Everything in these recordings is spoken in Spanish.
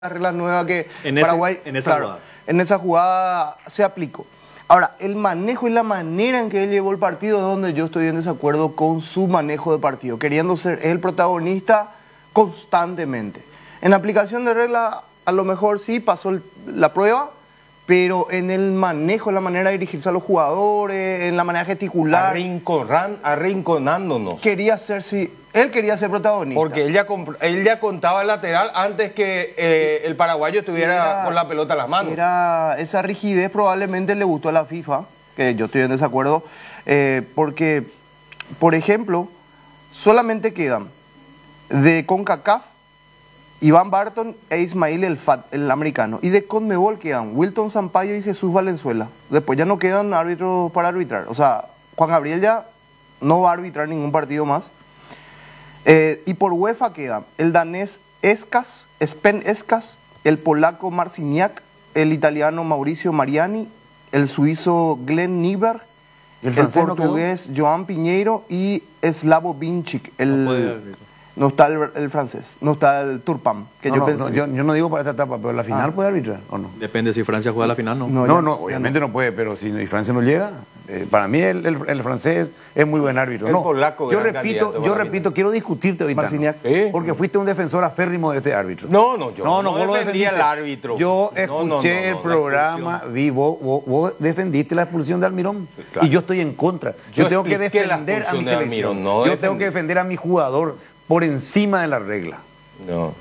la regla nueva que Paraguay, claro, en esa jugada se aplicó. Ahora, el manejo y la manera en que él llevó el partido es donde yo estoy en desacuerdo con su manejo de partido, queriendo ser el protagonista constantemente. En la aplicación de regla, a lo mejor sí pasó la prueba, pero en el manejo, en la manera de dirigirse a los jugadores, en la manera de gesticular... Arrinconándonos. Él quería ser protagonista. Porque él ya contaba el lateral antes que el paraguayo estuviera con la pelota en las manos. Esa rigidez probablemente le gustó a la FIFA, que yo estoy en desacuerdo, porque, por ejemplo, solamente quedan de CONCACAF Iván Barton e Ismail El Fat, el americano. Y de CONMEBOL quedan Wilton Sampaio y Jesús Valenzuela. Después ya no quedan árbitros para arbitrar. O sea, Juan Gabriel ya no va a arbitrar ningún partido más. Y por UEFA quedan el danés Spen Escas, el polaco Marciniak, el italiano Mauricio Mariani, el suizo Glenn Nyberg, el portugués Joan Piñeiro y Slavo Vinčić, no está el francés, no está el Turpam. Yo no digo para esta etapa, pero la final puede arbitrar o no. Depende si Francia juega la final, ¿no? No, obviamente no puede, pero si Francia no llega, para mí el francés es muy buen árbitro. El polaco, yo repito, quiero discutirte ahorita, porque fuiste un defensor aférrimo de este árbitro. Yo no defendía al árbitro. Yo escuché el programa, vos defendiste la expulsión de Almirón, y yo estoy en contra. Yo tengo que defender a mi selección. Yo tengo que defender a mi jugador por encima de la regla. No.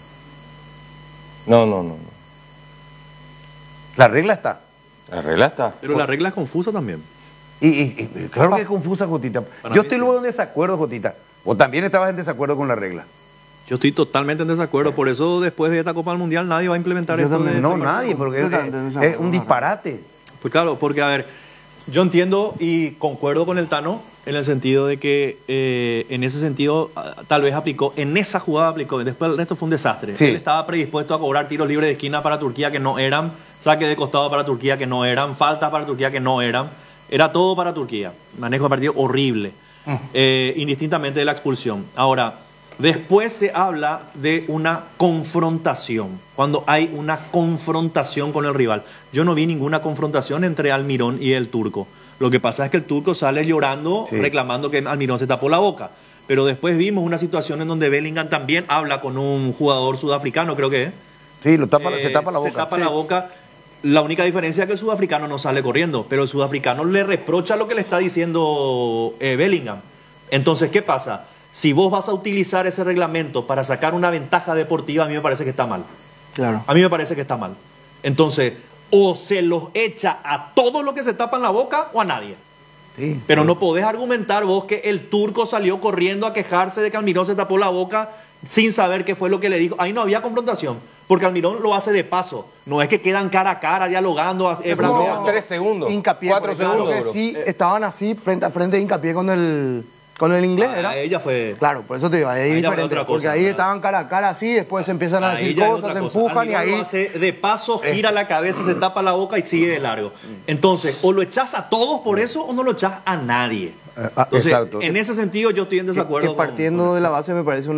La regla está. La regla está. Pero la regla es confusa también. Y claro que es confusa, Jotita. Yo estoy luego en desacuerdo, Jotita. ¿O también estabas en desacuerdo con la regla? Yo estoy totalmente en desacuerdo. Por eso, después de esta Copa del Mundial, nadie va a implementar esto. No, nadie, porque es un disparate. Pues claro, porque a ver, yo entiendo y concuerdo con el Tano en el sentido de que en ese sentido tal vez aplicó, en esa jugada aplicó, después el resto fue un desastre. Sí. Él estaba predispuesto a cobrar tiros libres de esquina para Turquía que no eran, saque de costado para Turquía que no eran, faltas para Turquía que no eran, era todo para Turquía. Manejo de partido horrible, indistintamente de la expulsión. Ahora, después se habla de una confrontación, cuando hay una confrontación con el rival. Yo no vi ninguna confrontación entre Almirón y el turco. Lo que pasa es que el turco sale llorando, reclamando que Almirón se tapó la boca. Pero después vimos una situación en donde Bellingham también habla con un jugador sudafricano, creo que es. Sí, se tapa la boca. Se tapa la boca. La única diferencia es que el sudafricano no sale corriendo, pero el sudafricano le reprocha lo que le está diciendo Bellingham. Entonces, ¿qué pasa? Si vos vas a utilizar ese reglamento para sacar una ventaja deportiva, a mí me parece que está mal. Claro. A mí me parece que está mal. Entonces, o se los echa a todos los que se tapan la boca o a nadie. Sí. Pero no podés argumentar vos que el turco salió corriendo a quejarse de que Almirón se tapó la boca sin saber qué fue lo que le dijo. Ahí no había confrontación, porque Almirón lo hace de paso. No es que quedan cara a cara dialogando. 3 segundos, Hincapié, 4 segundos. Que sí, estaban así frente a frente, Hincapié con el inglés, ¿era? Ella fue... Claro, por eso te digo, ahí es diferente, otra cosa, porque ahí ¿verdad? estaban cara a cara así, después se empiezan a decir cosas, se empujan y ahí... Lo hace de paso, gira la cabeza, se tapa la boca y sigue de largo. Entonces, o lo echás a todos por eso o no lo echás a nadie. Entonces, exacto. En ese sentido yo estoy en desacuerdo. Que partiendo de la base me parece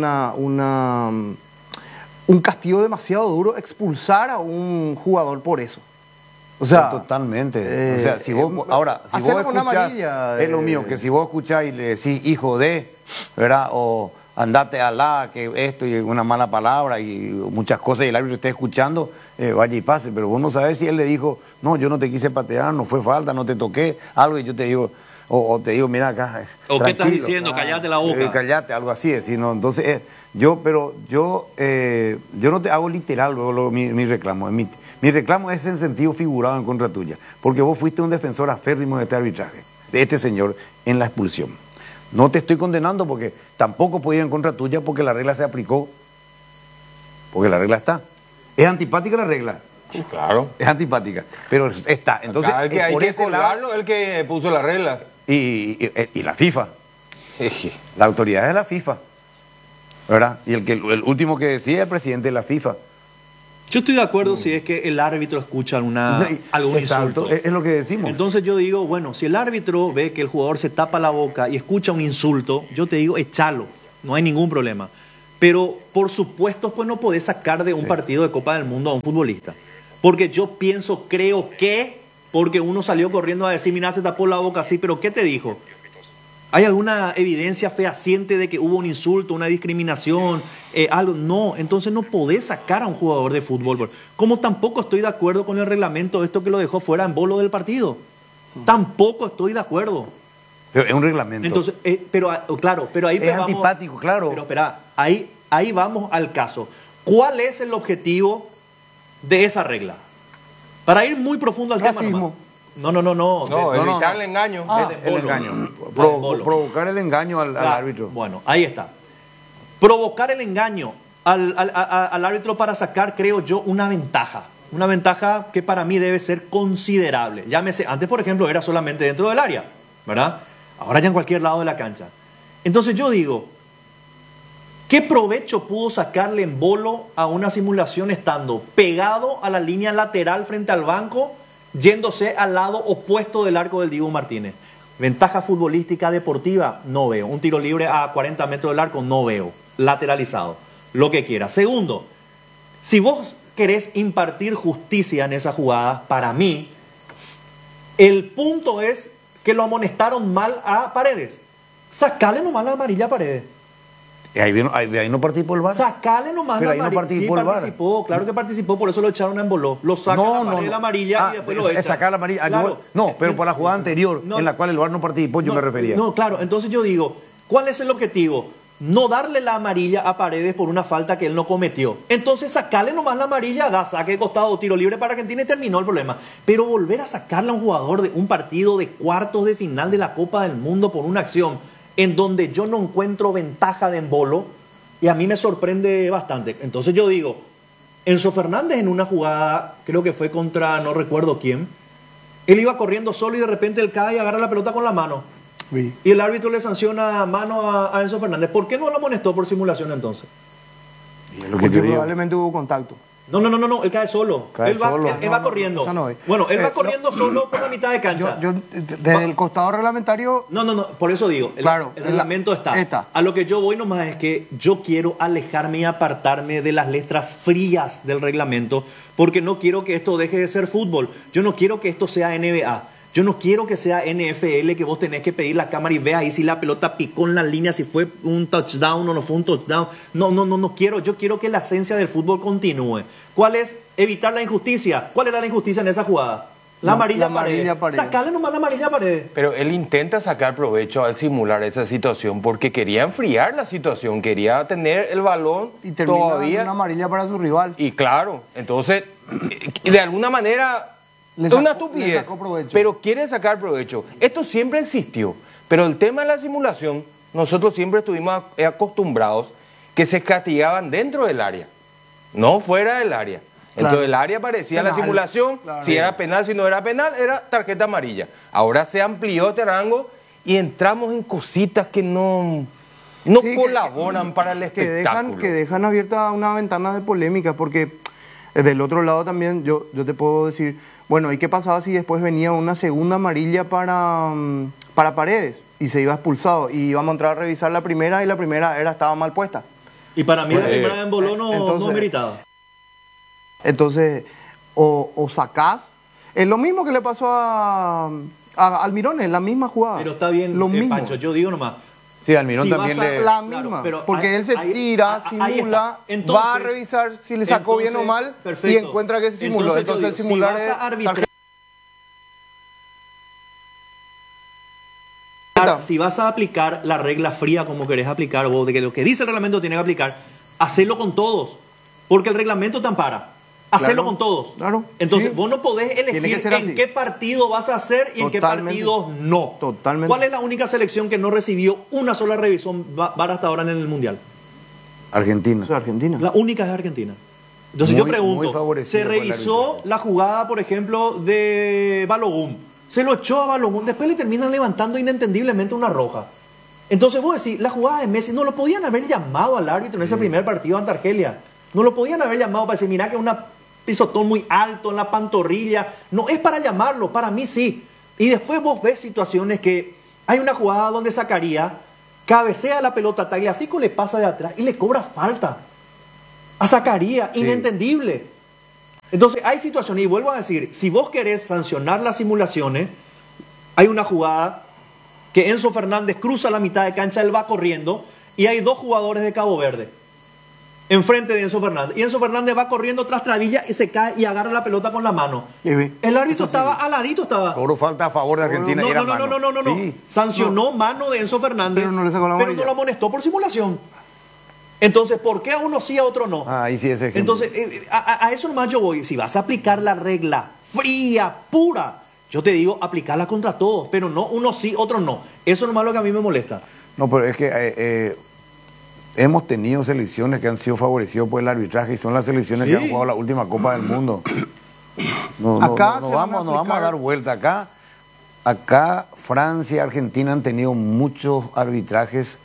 un castigo demasiado duro expulsar a un jugador por eso. O sea, totalmente. O sea, si vos escuchás, es lo mío, que si vos escuchás y le decís hijo de, ¿verdad? O andate alá, que esto y una mala palabra y muchas cosas y el árbitro esté escuchando, vaya y pase. Pero vos no sabés si él le dijo, no, yo no te quise patear, no fue falta, no te toqué, algo y yo te digo, o te digo, mira acá. ¿O qué estás diciendo? Callate la boca. Callate, algo así es. Sino, entonces, yo no te hago literal luego mi reclamo. Mi reclamo es en sentido figurado en contra tuya, porque vos fuiste un defensor aférrimo de este arbitraje, de este señor en la expulsión. No te estoy condenando porque tampoco podía ir en contra tuya porque la regla se aplicó, porque la regla está. ¿Es antipática la regla? Sí, claro. Es antipática, pero está. Entonces, el que hay que colgarlo, el que puso la regla. Y la FIFA. La autoridad es la FIFA, ¿verdad? Y el último que decía es el presidente de la FIFA. Yo estoy de acuerdo si es que el árbitro escucha algún insulto. Es lo que decimos. Entonces yo digo, bueno, si el árbitro ve que el jugador se tapa la boca y escucha un insulto, yo te digo, échalo, no hay ningún problema. Pero por supuesto, pues no podés sacar de un partido de Copa del Mundo a un futbolista. Porque yo pienso, creo que, porque uno salió corriendo a decir, mira, se tapó la boca así, pero ¿qué te dijo? ¿Hay alguna evidencia fehaciente de que hubo un insulto, una discriminación, algo? No, entonces no podés sacar a un jugador de fútbol. Como tampoco estoy de acuerdo con el reglamento, esto que lo dejó fuera en bolo del partido. Tampoco estoy de acuerdo. Pero es un reglamento. Entonces, claro, pero ahí es antipático, claro. Pero espera, ahí vamos al caso. ¿Cuál es el objetivo de esa regla? Para ir muy profundo al tema nomás. No, evitar el engaño. El engaño. Provocar el engaño al árbitro. Bueno, ahí está. Provocar el engaño al árbitro para sacar, creo yo, una ventaja. Una ventaja que para mí debe ser considerable. Llámese, antes, por ejemplo, era solamente dentro del área, ¿verdad? Ahora ya en cualquier lado de la cancha. Entonces yo digo, ¿qué provecho pudo sacarle en bolo a una simulación estando pegado a la línea lateral frente al banco, yéndose al lado opuesto del arco del Dibu Martínez? Ventaja futbolística deportiva, no veo. Un tiro libre a 40 metros del arco, no veo. Lateralizado, lo que quiera. Segundo, si vos querés impartir justicia en esa jugada, para mí, el punto es que lo amonestaron mal a Paredes. Sacale nomás la amarilla a Paredes. Ahí no participó el VAR. Sacale nomás pero la ahí no amarilla. participó Sí, el VAR. participó, claro que participó, por eso lo echaron a Emboló. Lo sacan la amarilla y después lo echan. Sacar la amarilla. Claro. Pero por la jugada anterior, en la cual el VAR no participó, yo me refería. No, claro, entonces yo digo, ¿cuál es el objetivo? No darle la amarilla a Paredes por una falta que él no cometió. Entonces sacarle nomás la amarilla, da saque de costado, tiro libre para Argentina y terminó el problema. Pero volver a sacarle a un jugador de un partido de cuartos de final de la Copa del Mundo por una acción en donde yo no encuentro ventaja de embolo, y a mí me sorprende bastante. Entonces yo digo, Enzo Fernández en una jugada, creo que fue contra no recuerdo quién, él iba corriendo solo y de repente él cae y agarra la pelota con la mano. Sí. Y el árbitro le sanciona mano a Enzo Fernández. ¿Por qué no lo amonestó por simulación entonces? Porque probablemente hubo contacto. No, él cae solo. Él va corriendo. Bueno, él va corriendo solo por la mitad de cancha. Desde el costado reglamentario... No, por eso digo, el reglamento está. A lo que yo voy nomás es que yo quiero alejarme y apartarme de las letras frías del reglamento, porque no quiero que esto deje de ser fútbol. Yo no quiero que esto sea NBA. Yo no quiero que sea NFL, que vos tenés que pedir la cámara y veas ahí si la pelota picó en la línea, si fue un touchdown o no fue un touchdown. No quiero. Yo quiero que la esencia del fútbol continúe. ¿Cuál es? Evitar la injusticia. ¿Cuál era la injusticia en esa jugada? La amarilla Paredes. Sacarle nomás la amarilla Paredes. Pero él intenta sacar provecho al simular esa situación porque quería enfriar la situación, quería tener el balón y todavía una amarilla para su rival. Y claro, entonces, de alguna manera... Es una estupidez, pero quiere sacar provecho. Esto siempre existió, pero el tema de la simulación, nosotros siempre estuvimos acostumbrados que se castigaban dentro del área, no fuera del área. Dentro del área aparecía la simulación, si era penal, si no era penal, era tarjeta amarilla. Ahora se amplió este rango y entramos en cositas que no colaboran para el espectáculo. Que dejan abierta una ventana de polémica, porque del otro lado también yo te puedo decir... Bueno, ¿y qué pasaba si después venía una segunda amarilla para Paredes y se iba expulsado? Y íbamos a entrar a revisar la primera y la primera estaba mal puesta. Y para mí la primera en Bolón no meritaba. Entonces, o sacás. Es lo mismo que le pasó a Almirón, en la misma jugada. Pero está bien, lo mismo. Pancho, yo digo nomás. Sí, Almirón también la misma, claro, porque él se tira, simula, entonces, va a revisar si le sacó bien o mal, perfecto, y encuentra que se simuló. Entonces el simular si vas a arbitrar, si vas a aplicar la regla fría como querés aplicar vos, de que lo que dice el reglamento tiene que aplicar, hacelo con todos, porque el reglamento te ampara. Hacerlo con todos. Claro. Entonces, vos no podés elegir en qué partido vas a hacer y en qué partidos no. Totalmente. ¿Cuál es la única selección que no recibió una sola revisión VAR hasta ahora en el Mundial? Argentina. Argentina. La única es Argentina. Entonces yo pregunto, ¿se revisó la jugada, por ejemplo, de Balogun? Se lo echó a Balogun, después le terminan levantando inentendiblemente una roja. Entonces vos decís, la jugada de Messi, no lo podían haber llamado al árbitro en ese primer partido ante Argelia. No lo podían haber llamado para decir, mira que es una pisotón muy alto en la pantorrilla. No es para llamarlo, para mí sí. Y después vos ves situaciones que hay una jugada donde Zakaria cabecea la pelota, Tagliafico le pasa de atrás y le cobra falta a Zakaria, inentendible. Entonces hay situaciones, y vuelvo a decir, si vos querés sancionar las simulaciones, hay una jugada que Enzo Fernández cruza la mitad de cancha, él va corriendo, y hay dos jugadores de Cabo Verde enfrente de Enzo Fernández. Y Enzo Fernández va corriendo tras trabilla y se cae y agarra la pelota con la mano. El árbitro estaba aladito, estaba. Cobró falta a favor de Argentina. No. Sí. Sancionó mano de Enzo Fernández, pero no lo amonestó por simulación. Entonces, ¿por qué a uno sí, a otro no? Ahí sí ese ejemplo. Entonces, a eso nomás yo voy. Si vas a aplicar la regla fría, pura, yo te digo, aplicarla contra todos, pero no uno sí, otro no. Eso nomás es lo que a mí me molesta. No, pero es que hemos tenido selecciones que han sido favorecidas por el arbitraje y son las selecciones que han jugado la última Copa del Mundo. No vamos a dar vuelta. Acá Francia y Argentina han tenido muchos arbitrajes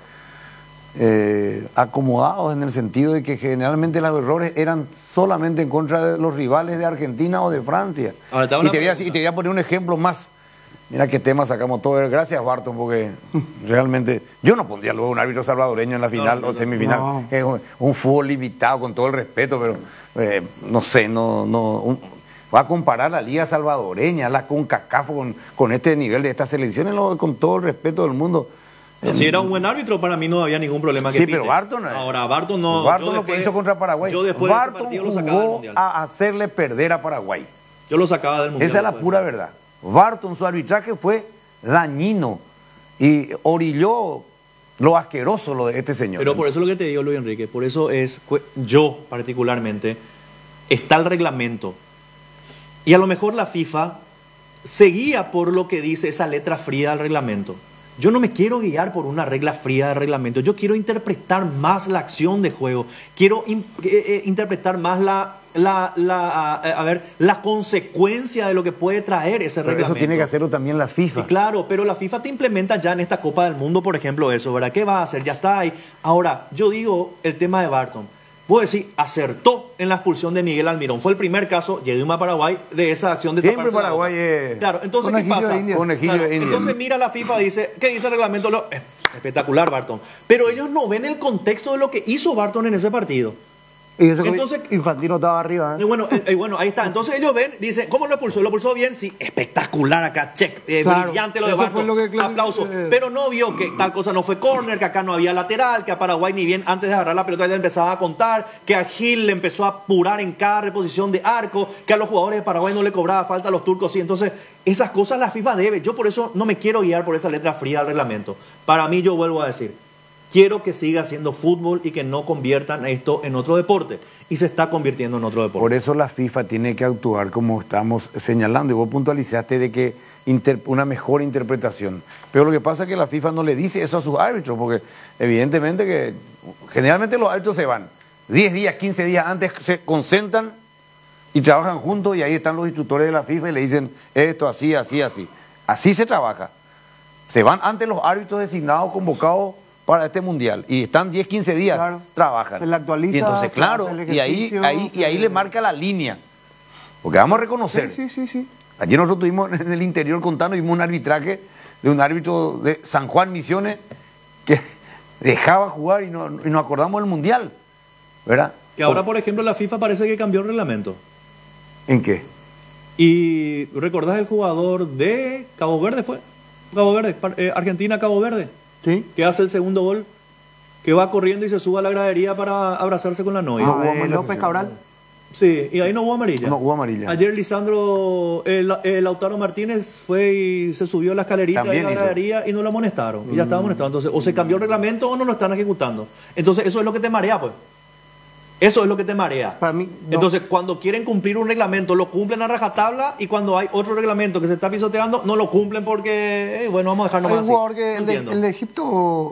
acomodados, en el sentido de que generalmente los errores eran solamente en contra de los rivales de Argentina o de Francia. Y te voy a poner un ejemplo más. Mira qué tema sacamos todo. Gracias, Barton, porque realmente yo no pondría luego un árbitro salvadoreño en la final o semifinal. No. Es un fútbol limitado, con todo el respeto, pero no sé, va a comparar la Liga Salvadoreña, la CONCACAF con este nivel de estas selecciones, con todo el respeto del mundo. Si era un buen árbitro, para mí no había ningún problema. Sí, pero Barton. Ahora, Barton no. Barton lo que hizo contra Paraguay. Yo después Barton jugó a hacerle perder a Paraguay. Yo lo sacaba del mundial. Esa es la pura verdad. Barton, su arbitraje fue dañino y orilló lo asqueroso lo de este señor. Pero por eso lo que te digo, Luis Enrique, por eso es, yo particularmente, está el reglamento. Y a lo mejor la FIFA se guía por lo que dice esa letra fría del reglamento. Yo no me quiero guiar por una regla fría del reglamento. Yo quiero interpretar más la acción de juego. Quiero interpretar más la consecuencia de lo que puede traer ese reglamento. Eso tiene que hacerlo también la FIFA. Y claro, pero la FIFA te implementa ya en esta Copa del Mundo, por ejemplo, eso, ¿verdad? ¿Qué va a hacer? Ya está ahí. Ahora, yo digo el tema de Barton. Puedo decir, acertó en la expulsión de Miguel Almirón. Fue el primer caso, llegué a Paraguay, de esa acción de siempre Paraguay Claro, entonces, ¿qué pasa? Entonces mira la FIFA, dice, ¿qué dice el reglamento? Espectacular, Barton. Pero ellos no ven el contexto de lo que hizo Barton en ese partido. Y eso entonces, Infantino estaba arriba. Bueno, ahí está. Entonces ellos ven, dicen, ¿cómo lo expulsó? ¿Lo expulsó bien? Sí, espectacular acá, check, claro, brillante lo de Barton, aplauso. Pero no vio que tal cosa no fue córner, que acá no había lateral, que a Paraguay ni bien antes de agarrar la pelota ya empezaba a contar, que a Gil le empezó a apurar en cada reposición de arco, que a los jugadores de Paraguay no le cobraba falta a los turcos. Sí, entonces esas cosas la FIFA debe. Yo por eso no me quiero guiar por esa letra fría del reglamento. Para mí, yo vuelvo a decir, quiero que siga siendo fútbol y que no conviertan esto en otro deporte. Y se está convirtiendo en otro deporte. Por eso la FIFA tiene que actuar como estamos señalando. Y vos puntualizaste de que una mejor interpretación. Pero lo que pasa es que la FIFA no le dice eso a sus árbitros, porque evidentemente que generalmente los árbitros se van 10 días, 15 días antes, se concentran y trabajan juntos, y ahí están los instructores de la FIFA y le dicen esto, así, así, así. Así se trabaja. Se van antes los árbitros designados, convocados para este mundial, y están 10, 15 días, claro, trabajan. Se le actualiza. Y entonces, claro, y ahí le marca la línea. Porque vamos a reconocer. Sí. Ayer nosotros estuvimos en el interior contando, vimos un arbitraje de un árbitro de San Juan Misiones que dejaba jugar y nos acordamos del mundial, ¿verdad? Que ahora, por ejemplo, la FIFA parece que cambió el reglamento. ¿En qué? Y ¿recordás el jugador de Cabo Verde? Argentina-Cabo Verde. Sí. Que hace el segundo gol, que va corriendo y se sube a la gradería para abrazarse con la novia. López Cabral. Sí, y ahí no hubo amarilla. No hubo amarilla. Ayer Lisandro, Lautaro Martínez fue y se subió a la escalerita de la gradería y no lo amonestaron. Y ya estaba amonestado. Entonces, o se cambió el reglamento o no lo están ejecutando. Entonces, eso es lo que te marea, pues. Eso es lo que te marea. Para mí, no. Entonces, cuando quieren cumplir un reglamento, lo cumplen a rajatabla, y cuando hay otro reglamento que se está pisoteando, no lo cumplen porque, bueno, vamos a dejarnos más así. Jugador que el de Egipto,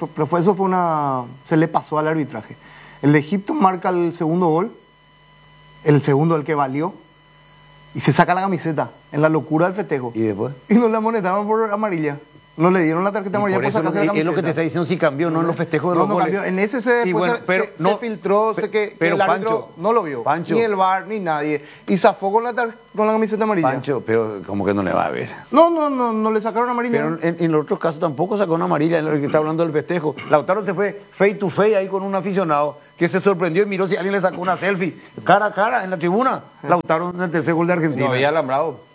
se le pasó al arbitraje. El de Egipto marca el segundo gol, el segundo, el que valió, y se saca la camiseta en la locura del festejo. ¿Y después? Y no le amonestaron por amarilla. No le dieron la tarjeta amarilla por eso sacarse la camiseta. es lo que te está diciendo, si cambió, no en los festejos de los No goles. cambió. En ese se filtró, sé que pero el árbitro Pancho, no lo vio. Pancho, ni el VAR, ni nadie. Y zafó con la camiseta amarilla. Pancho, pero como que no le va a ver. No le sacaron amarilla. Pero en los otros casos tampoco sacó una amarilla, en el que está hablando del festejo. Lautaro se fue face to face ahí con un aficionado que se sorprendió y miró si alguien le sacó una selfie cara a cara en la tribuna. Lautaro en el tercer gol de Argentina. No había alambrado.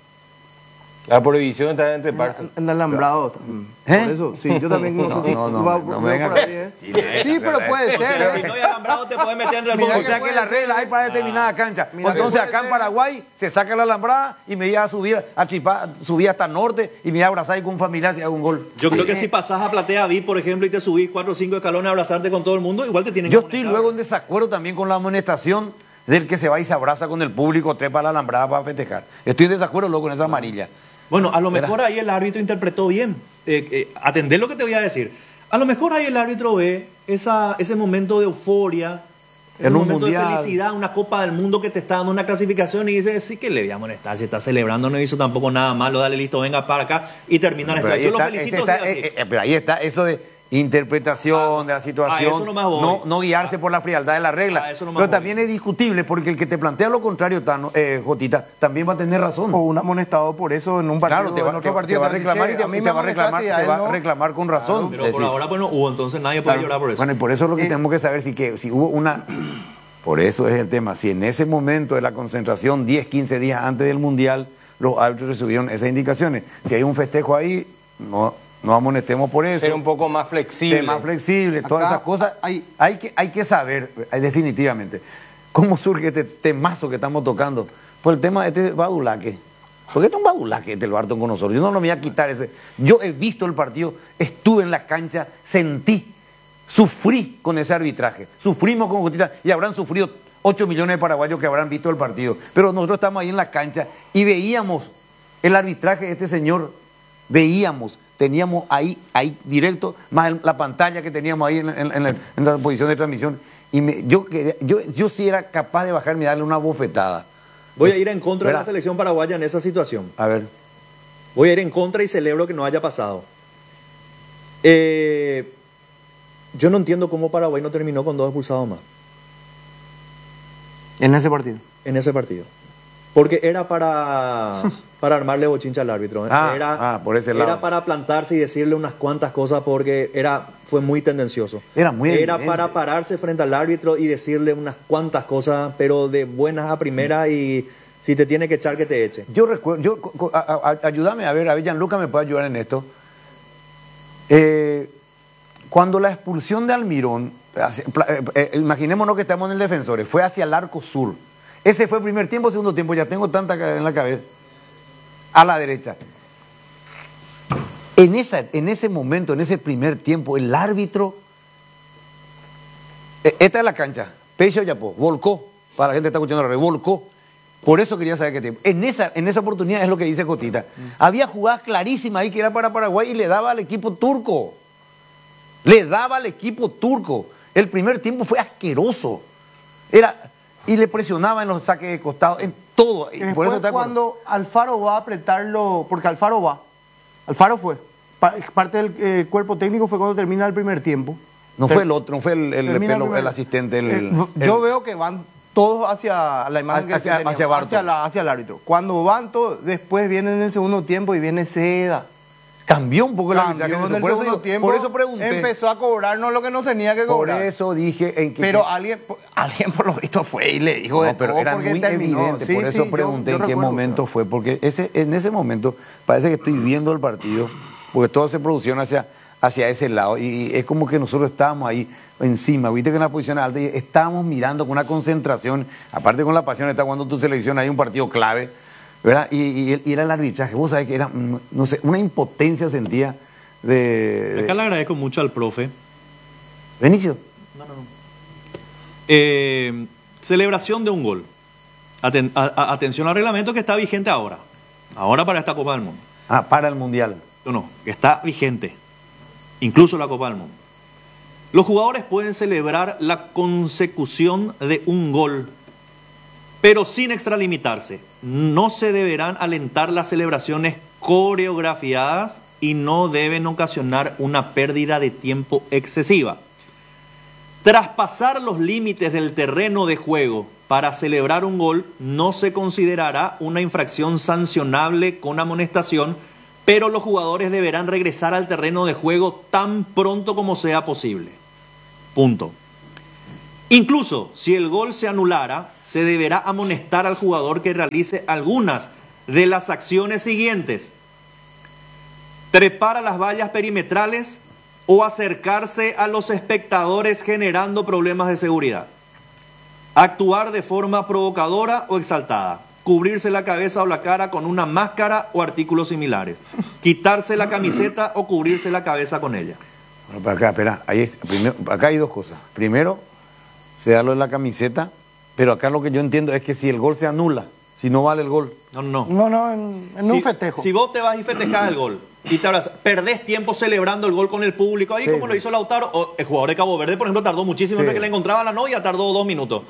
La prohibición está entre partes. En alambrado. Por eso, sí, yo también no sé si no me venga por ahí, Sí, pero puede ser. Si no hay alambrado, te puedes meter en remojo. O sea que las reglas hay para determinada cancha. Entonces acá en Paraguay se saca la alambrada y me iba a subir, a tripar, subía hasta el norte y me iba a abrazar ahí con un familiar si hago un gol. Yo creo que si pasás a Platea VIP, por ejemplo, y te subís 4 o 5 escalones a abrazarte con todo el mundo, igual te tienen que Yo estoy luego en desacuerdo también con la amonestación del que se va y se abraza con el público, trepa la alambrada para festejar. Estoy en desacuerdo luego con esa amarilla. Bueno, a lo mejor ahí el árbitro interpretó bien. Atender lo que te voy a decir. A lo mejor ahí el árbitro ve ese momento de euforia, en un momento mundial, de felicidad, una Copa del Mundo que te está dando una clasificación y dice, sí que le voy a molestar, si está celebrando, no hizo tampoco nada malo, dale listo, venga para acá y terminan esto. Yo lo felicito. Pero ahí está eso de interpretación de la situación, no guiarse por la frialdad de la regla. Pero también es discutible porque el que te plantea lo contrario, Jotita, también va a tener razón. O un amonestado por eso en un partido. Claro, te va a reclamar y te va a reclamar con razón. Pero por ahora pues no hubo, entonces nadie puede llorar por eso. Bueno, y por eso es lo que tenemos que saber, si hubo una... Por eso es el tema, si en ese momento de la concentración, 10, 15 días antes del Mundial, los árbitros recibieron esas indicaciones. Si hay un festejo ahí, no amonestemos por eso. Ser un poco más flexible. Todas esas cosas. Hay que saber, definitivamente, cómo surge este temazo que estamos tocando. Por el tema de este badulaque. Porque esto es un badulaque el Barton con nosotros. Yo no me voy a quitar ese. Yo he visto el partido, estuve en la cancha, sufrí con ese arbitraje. Sufrimos con Jotita y habrán sufrido 8 millones de paraguayos que habrán visto el partido. Pero nosotros estamos ahí en la cancha y veíamos el arbitraje de este señor. Teníamos ahí directo, más la pantalla que teníamos ahí en la posición de transmisión. Y yo sí era capaz de bajarme y darle una bofetada. Voy a ir en contra de la selección paraguaya en esa situación. A ver. Voy a ir en contra y celebro que no haya pasado. Yo no entiendo cómo Paraguay no terminó con 2 expulsados más. En ese partido. En ese partido. Porque era para armarle bochincha al árbitro. Por ese lado. Era para plantarse y decirle unas cuantas cosas porque fue muy tendencioso. Era para pararse frente al árbitro y decirle unas cuantas cosas, pero de buenas a primeras y si te tiene que echar, que te eche. Yo recuerdo, ayúdame a ver Gianluca me puede ayudar en esto. Cuando la expulsión de Almirón, imaginémonos que estamos en el Defensores, fue hacia el arco sur. Ese fue el primer tiempo, segundo tiempo, ya tengo tanta en la cabeza. A la derecha. En ese momento, en ese primer tiempo, el árbitro, esta es la cancha, Peixe Yapó, volcó, para la gente que está escuchando la red, volcó. Por eso quería saber qué tiempo. En esa oportunidad es lo que dice Cotita. Había jugadas clarísimas ahí que era para Paraguay y le daba al equipo turco. El primer tiempo fue asqueroso. Y le presionaba en los saques de costado, en todo. Por eso cuando Alfaro va a apretarlo, porque Alfaro fue. Parte del cuerpo técnico fue cuando termina el primer tiempo. No fue el otro, no fue el asistente. Yo veo que van todos hacia la imagen hacia el árbitro. Cuando van todos, después vienen en el segundo tiempo y viene Seda. Cambió un poco el arbitraje. Por eso pregunté. Empezó a cobrarnos lo que no tenía que cobrar. Por eso dije... Pero alguien por lo visto fue y le dijo de pero era muy evidente. Por eso pregunté en qué momento fue. Porque en ese momento parece que estoy viendo el partido, porque todo se producción hacia ese lado. Y es como que nosotros estábamos ahí encima. Viste que en la posición alta y estábamos mirando con una concentración. Aparte con la pasión, está jugando tu selección ahí un partido clave. ¿Verdad? Y era el arbitraje. Vos sabés que era, no sé, una impotencia sentía de... Acá le agradezco mucho al profe. Benicio. No. Celebración de un gol. Atención al reglamento que está vigente ahora. Ahora para esta Copa del Mundo. Para el Mundial. No, que está vigente. Incluso la Copa del Mundo. Los jugadores pueden celebrar la consecución de un gol, pero sin extralimitarse. No se deberán alentar las celebraciones coreografiadas y no deben ocasionar una pérdida de tiempo excesiva. Traspasar los límites del terreno de juego para celebrar un gol no se considerará una infracción sancionable con amonestación, pero los jugadores deberán regresar al terreno de juego tan pronto como sea posible. Punto. Incluso si el gol se anulara, se deberá amonestar al jugador que realice algunas de las acciones siguientes: trepar a las vallas perimetrales o acercarse a los espectadores generando problemas de seguridad, actuar de forma provocadora o exaltada, cubrirse la cabeza o la cara con una máscara o artículos similares, quitarse la camiseta o cubrirse la cabeza con ella. Bueno, para acá, espera, acá hay dos cosas. Primero, se da lo de la camiseta, pero acá lo que yo entiendo es que si el gol se anula, si no vale el gol. No. No, en un festejo. Si vos te vas y festejás el gol y te abrazas, perdés tiempo celebrando el gol con el público, ahí como lo hizo Lautaro, o el jugador de Cabo Verde, por ejemplo, tardó muchísimo en que le encontraba la novia, tardó 2 minutos.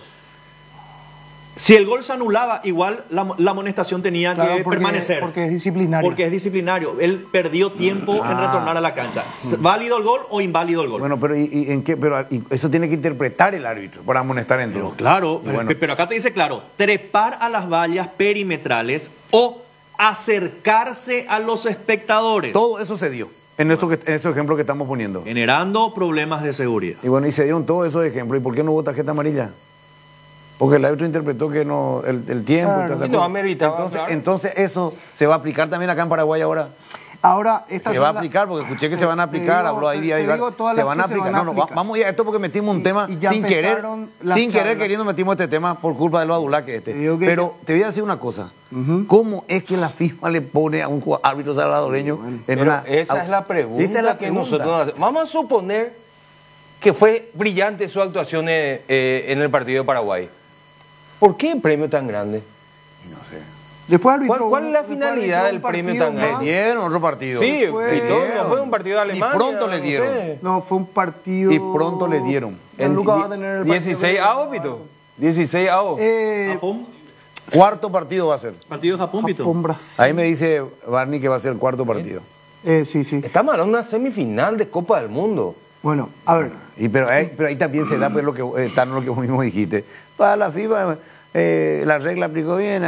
Si el gol se anulaba, igual la amonestación tenía que permanecer. Porque es disciplinario. Porque es disciplinario. Él perdió tiempo en retornar a la cancha. ¿Válido el gol o inválido el gol? Bueno, pero ¿en qué? Pero eso tiene que interpretar el árbitro para amonestar en todo. Pero claro, pero acá te dice claro, trepar a las vallas perimetrales o acercarse a los espectadores. Todo eso se dio en esos ejemplos que estamos poniendo. Generando problemas de seguridad. Y bueno, y se dieron todos esos ejemplos. ¿Y por qué no hubo tarjeta amarilla? Porque el árbitro interpretó que no el tiempo. Claro. No ameritaba, entonces eso se va a aplicar también acá en Paraguay ahora. Ahora, se va a aplicar, porque escuché que se van a aplicar, habló ahí, se van a aplicar. No, vamos ya a esto porque metimos un tema sin querer queriendo metimos este tema por culpa de los adulaques Pero te voy a decir una cosa. ¿Cómo es que la FIFA le pone a un árbitro salvadoreño en una... Esa es la pregunta que nosotros hacemos. Vamos a suponer que fue brillante su actuación en el partido de Paraguay. ¿Por qué el premio tan grande? No sé. ¿Cuál es la finalidad del premio tan grande? Le dieron otro partido. Sí, no fue un partidio de Alemania. Y pronto le dieron. No, fue un partido... Y pronto le dieron. Nunca va a tener el 16avos, Pito. 16avos. Japón. Cuarto partido va a ser. Partido de Japón, Pito. Japón-Brasil. Ahí me dice Barney que va a ser el cuarto partido. Sí. Estamos hablando de una semifinal de Copa del Mundo. Bueno, a ver. Pero ahí también se da pues, lo que vos mismo dijiste. Para la FIFA, la regla aplicó bien.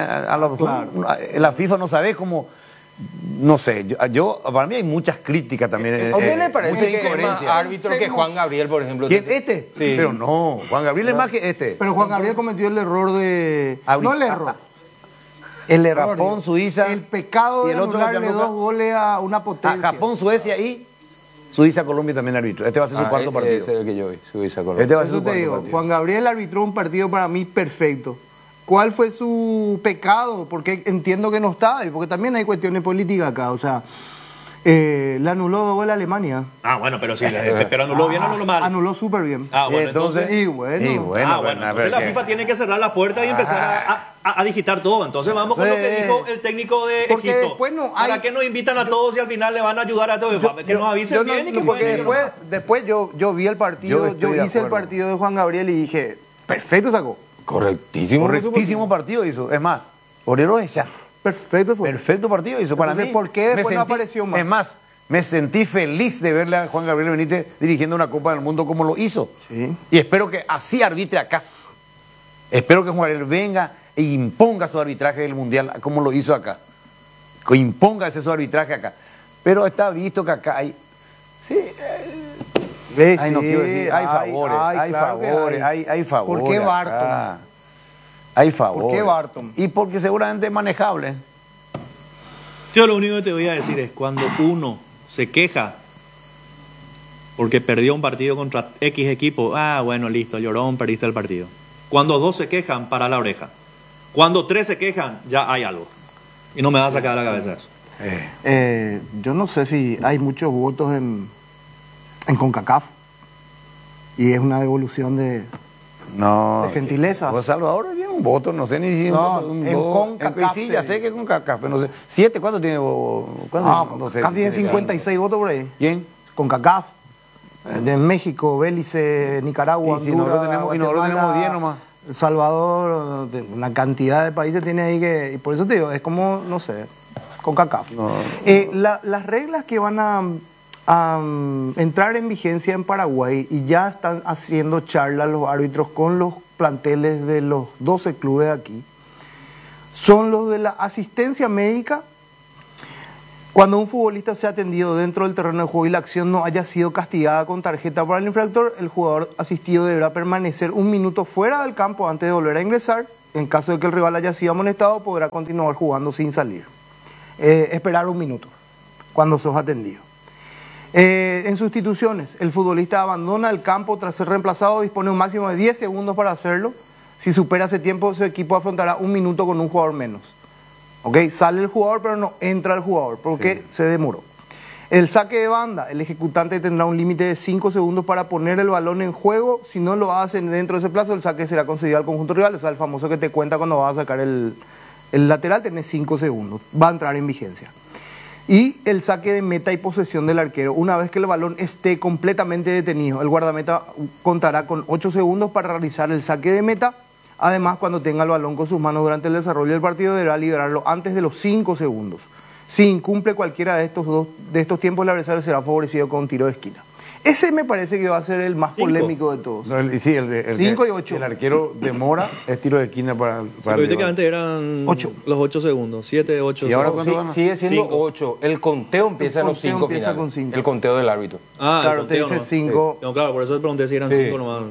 La FIFA no sabe cómo... No sé, para mí hay muchas críticas también. ¿A usted le parece que es más árbitro que Juan Gabriel, por ejemplo? ¿Quién? ¿Este? Sí. Pero no, Juan Gabriel es más que este. Pero Juan Gabriel cometió el error de... No el error. El error. Japón, Suiza. El pecado de anularle 2 goles a una potencia. Japón, Suecia y Suiza, Colombia también árbitro. Este va a ser su cuarto partido. Ese es el que yo vi, Suiza, Colombia. Este va a ser Eso su te cuarto digo, partido. Juan Gabriel arbitró un partido para mí perfecto. ¿Cuál fue su pecado? Porque entiendo que no estaba, y porque también hay cuestiones políticas acá. O sea, le anuló 2 goles a Alemania. Bueno, pero sí, pero anuló bien o anuló mal. Anuló súper bien. Bueno, entonces... entonces la FIFA tiene que cerrar la puerta y empezar a digitar todo. Entonces vamos con lo que dijo el técnico de Egipto. ¿Para qué nos invitan a todos y al final le van a ayudar a todos? Que nos avisen bien y que porque después yo vi el partido, yo hice el partido de Juan Gabriel y dije, perfecto sacó. Correctísimo partido hizo. Es más, Orero es ya. Perfecto partido hizo. Para mí, ¿por qué después no apareció más? Es más, me sentí feliz de verle a Juan Gabriel Benítez dirigiendo una Copa del Mundo como lo hizo. Sí. Y espero que así arbitre acá. Espero que Juan Gabriel venga e imponga su arbitraje del Mundial como lo hizo acá. Que imponga ese su arbitraje acá. Pero está visto que acá hay... Sí, no quiero decir, hay favores, hay favores. ¿Por qué Barton? Hay favores. ¿Por qué Barton? Y porque seguramente es manejable. Yo lo único que te voy a decir es, cuando uno se queja porque perdió un partido contra X equipo, bueno, listo, llorón, perdiste el partido. Cuando 2 se quejan, para la oreja. Cuando 3 se quejan, ya hay algo. Y no me va a sacar de la cabeza eso. Yo no sé si hay muchos votos en CONCACAF y es una devolución de gentileza. Pues Salvador tiene un voto, no sé ni si en CONCACAF. Sí, ya sé que es CONCACAF, pero no sé. 7, ¿cuánto tiene? CONCACAF tiene 56 votos por ahí. ¿Quién? CONCACAF. De México, Belice, Nicaragua, Honduras, nosotros tenemos 10 nomás. El Salvador, una cantidad de países tiene ahí que... Y por eso te digo, es como, no sé, CONCACAF. Las reglas que van a entrar en vigencia en Paraguay y ya están haciendo charlas los árbitros con los planteles de los 12 clubes de aquí, son los de la asistencia médica cuando un futbolista sea atendido dentro del terreno de juego y la acción no haya sido castigada con tarjeta para el infractor, el jugador asistido deberá permanecer 1 minuto fuera del campo antes de volver a ingresar. En caso de que el rival haya sido amonestado, podrá continuar jugando sin salir. Esperar 1 minuto cuando sos atendido. En sustituciones, el futbolista abandona el campo tras ser reemplazado, dispone un máximo de 10 segundos para hacerlo. Si supera ese tiempo, su equipo afrontará 1 minuto con un jugador menos. ¿Ok? Sale el jugador, pero no entra el jugador porque se demoró. El saque de banda, el ejecutante tendrá un límite de 5 segundos para poner el balón en juego. Si no lo hacen dentro de ese plazo, el saque será concedido al conjunto rival. O sea, el famoso que te cuenta cuando vas a sacar el lateral, tenés 5 segundos. Va a entrar en vigencia. Y el saque de meta y posesión del arquero. Una vez que el balón esté completamente detenido, el guardameta contará con 8 segundos para realizar el saque de meta. Además, cuando tenga el balón con sus manos durante el desarrollo del partido, deberá liberarlo antes de los 5 segundos. Si incumple cualquiera de estos tiempos, el adversario será favorecido con un tiro de esquina. Ese me parece que va a ser el más polémico de todos. No, sí, el 5 y 8. El arquero demora, es tiro de esquina para Prácticamente eran 8. Los 8 segundos, 7, 8. ¿Y ahora Sí, cuánto van a- sigue siendo 5. 8. El conteo empieza en los 5 empieza finales. con 5. El conteo del árbitro. Claro, te dice 5. No, claro, por eso te pregunté si eran Sí. 5 nomás.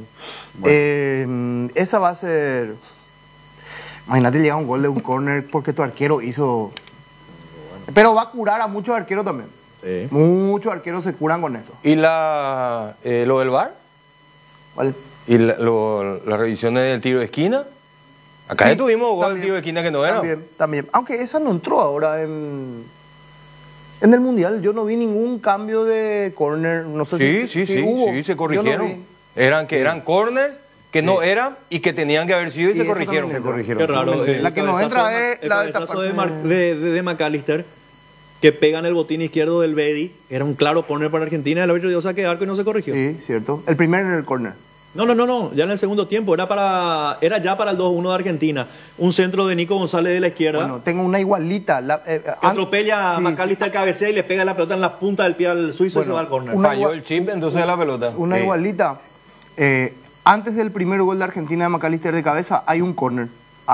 Esa va a ser... Imagínate llegar un gol de un córner porque tu arquero hizo... Pero va a curar a muchos arqueros también. Sí. Muchos arqueros se curan con esto. ¿Y lo del VAR? ¿Vale? ¿Y las revisiones del tiro de esquina? Acá Sí, ya tuvimos gol también, de tiro de esquina que no era. También. Aunque esa no entró ahora en el Mundial. Yo no vi ningún cambio de córner. No sé Sí, si hubo. se Yo no corrigieron. vi. Eran corners que no eran y que tenían que haber sido y Y se eso corrigieron. también Se corrigieron. Qué raro. La que nos entra es el la de cabezazo taparse. de McAllister, que pega en el botín izquierdo del Bedi. Era un claro corner para Argentina. El árbitro dio saque de arco y no se corrigió. Sí, cierto. El primer en el córner. No. Ya en el segundo tiempo. Era ya para el 2-1 de Argentina. Un centro de Nico González de la izquierda. Bueno, tengo una igualita. Que atropella a sí, McAllister, cabecea y le pega la pelota en la punta del pie al suizo y se va al córner. Falló el chip entonces de la pelota. Una Sí. igualita. Antes del primer gol de Argentina de McAllister de cabeza, hay un córner.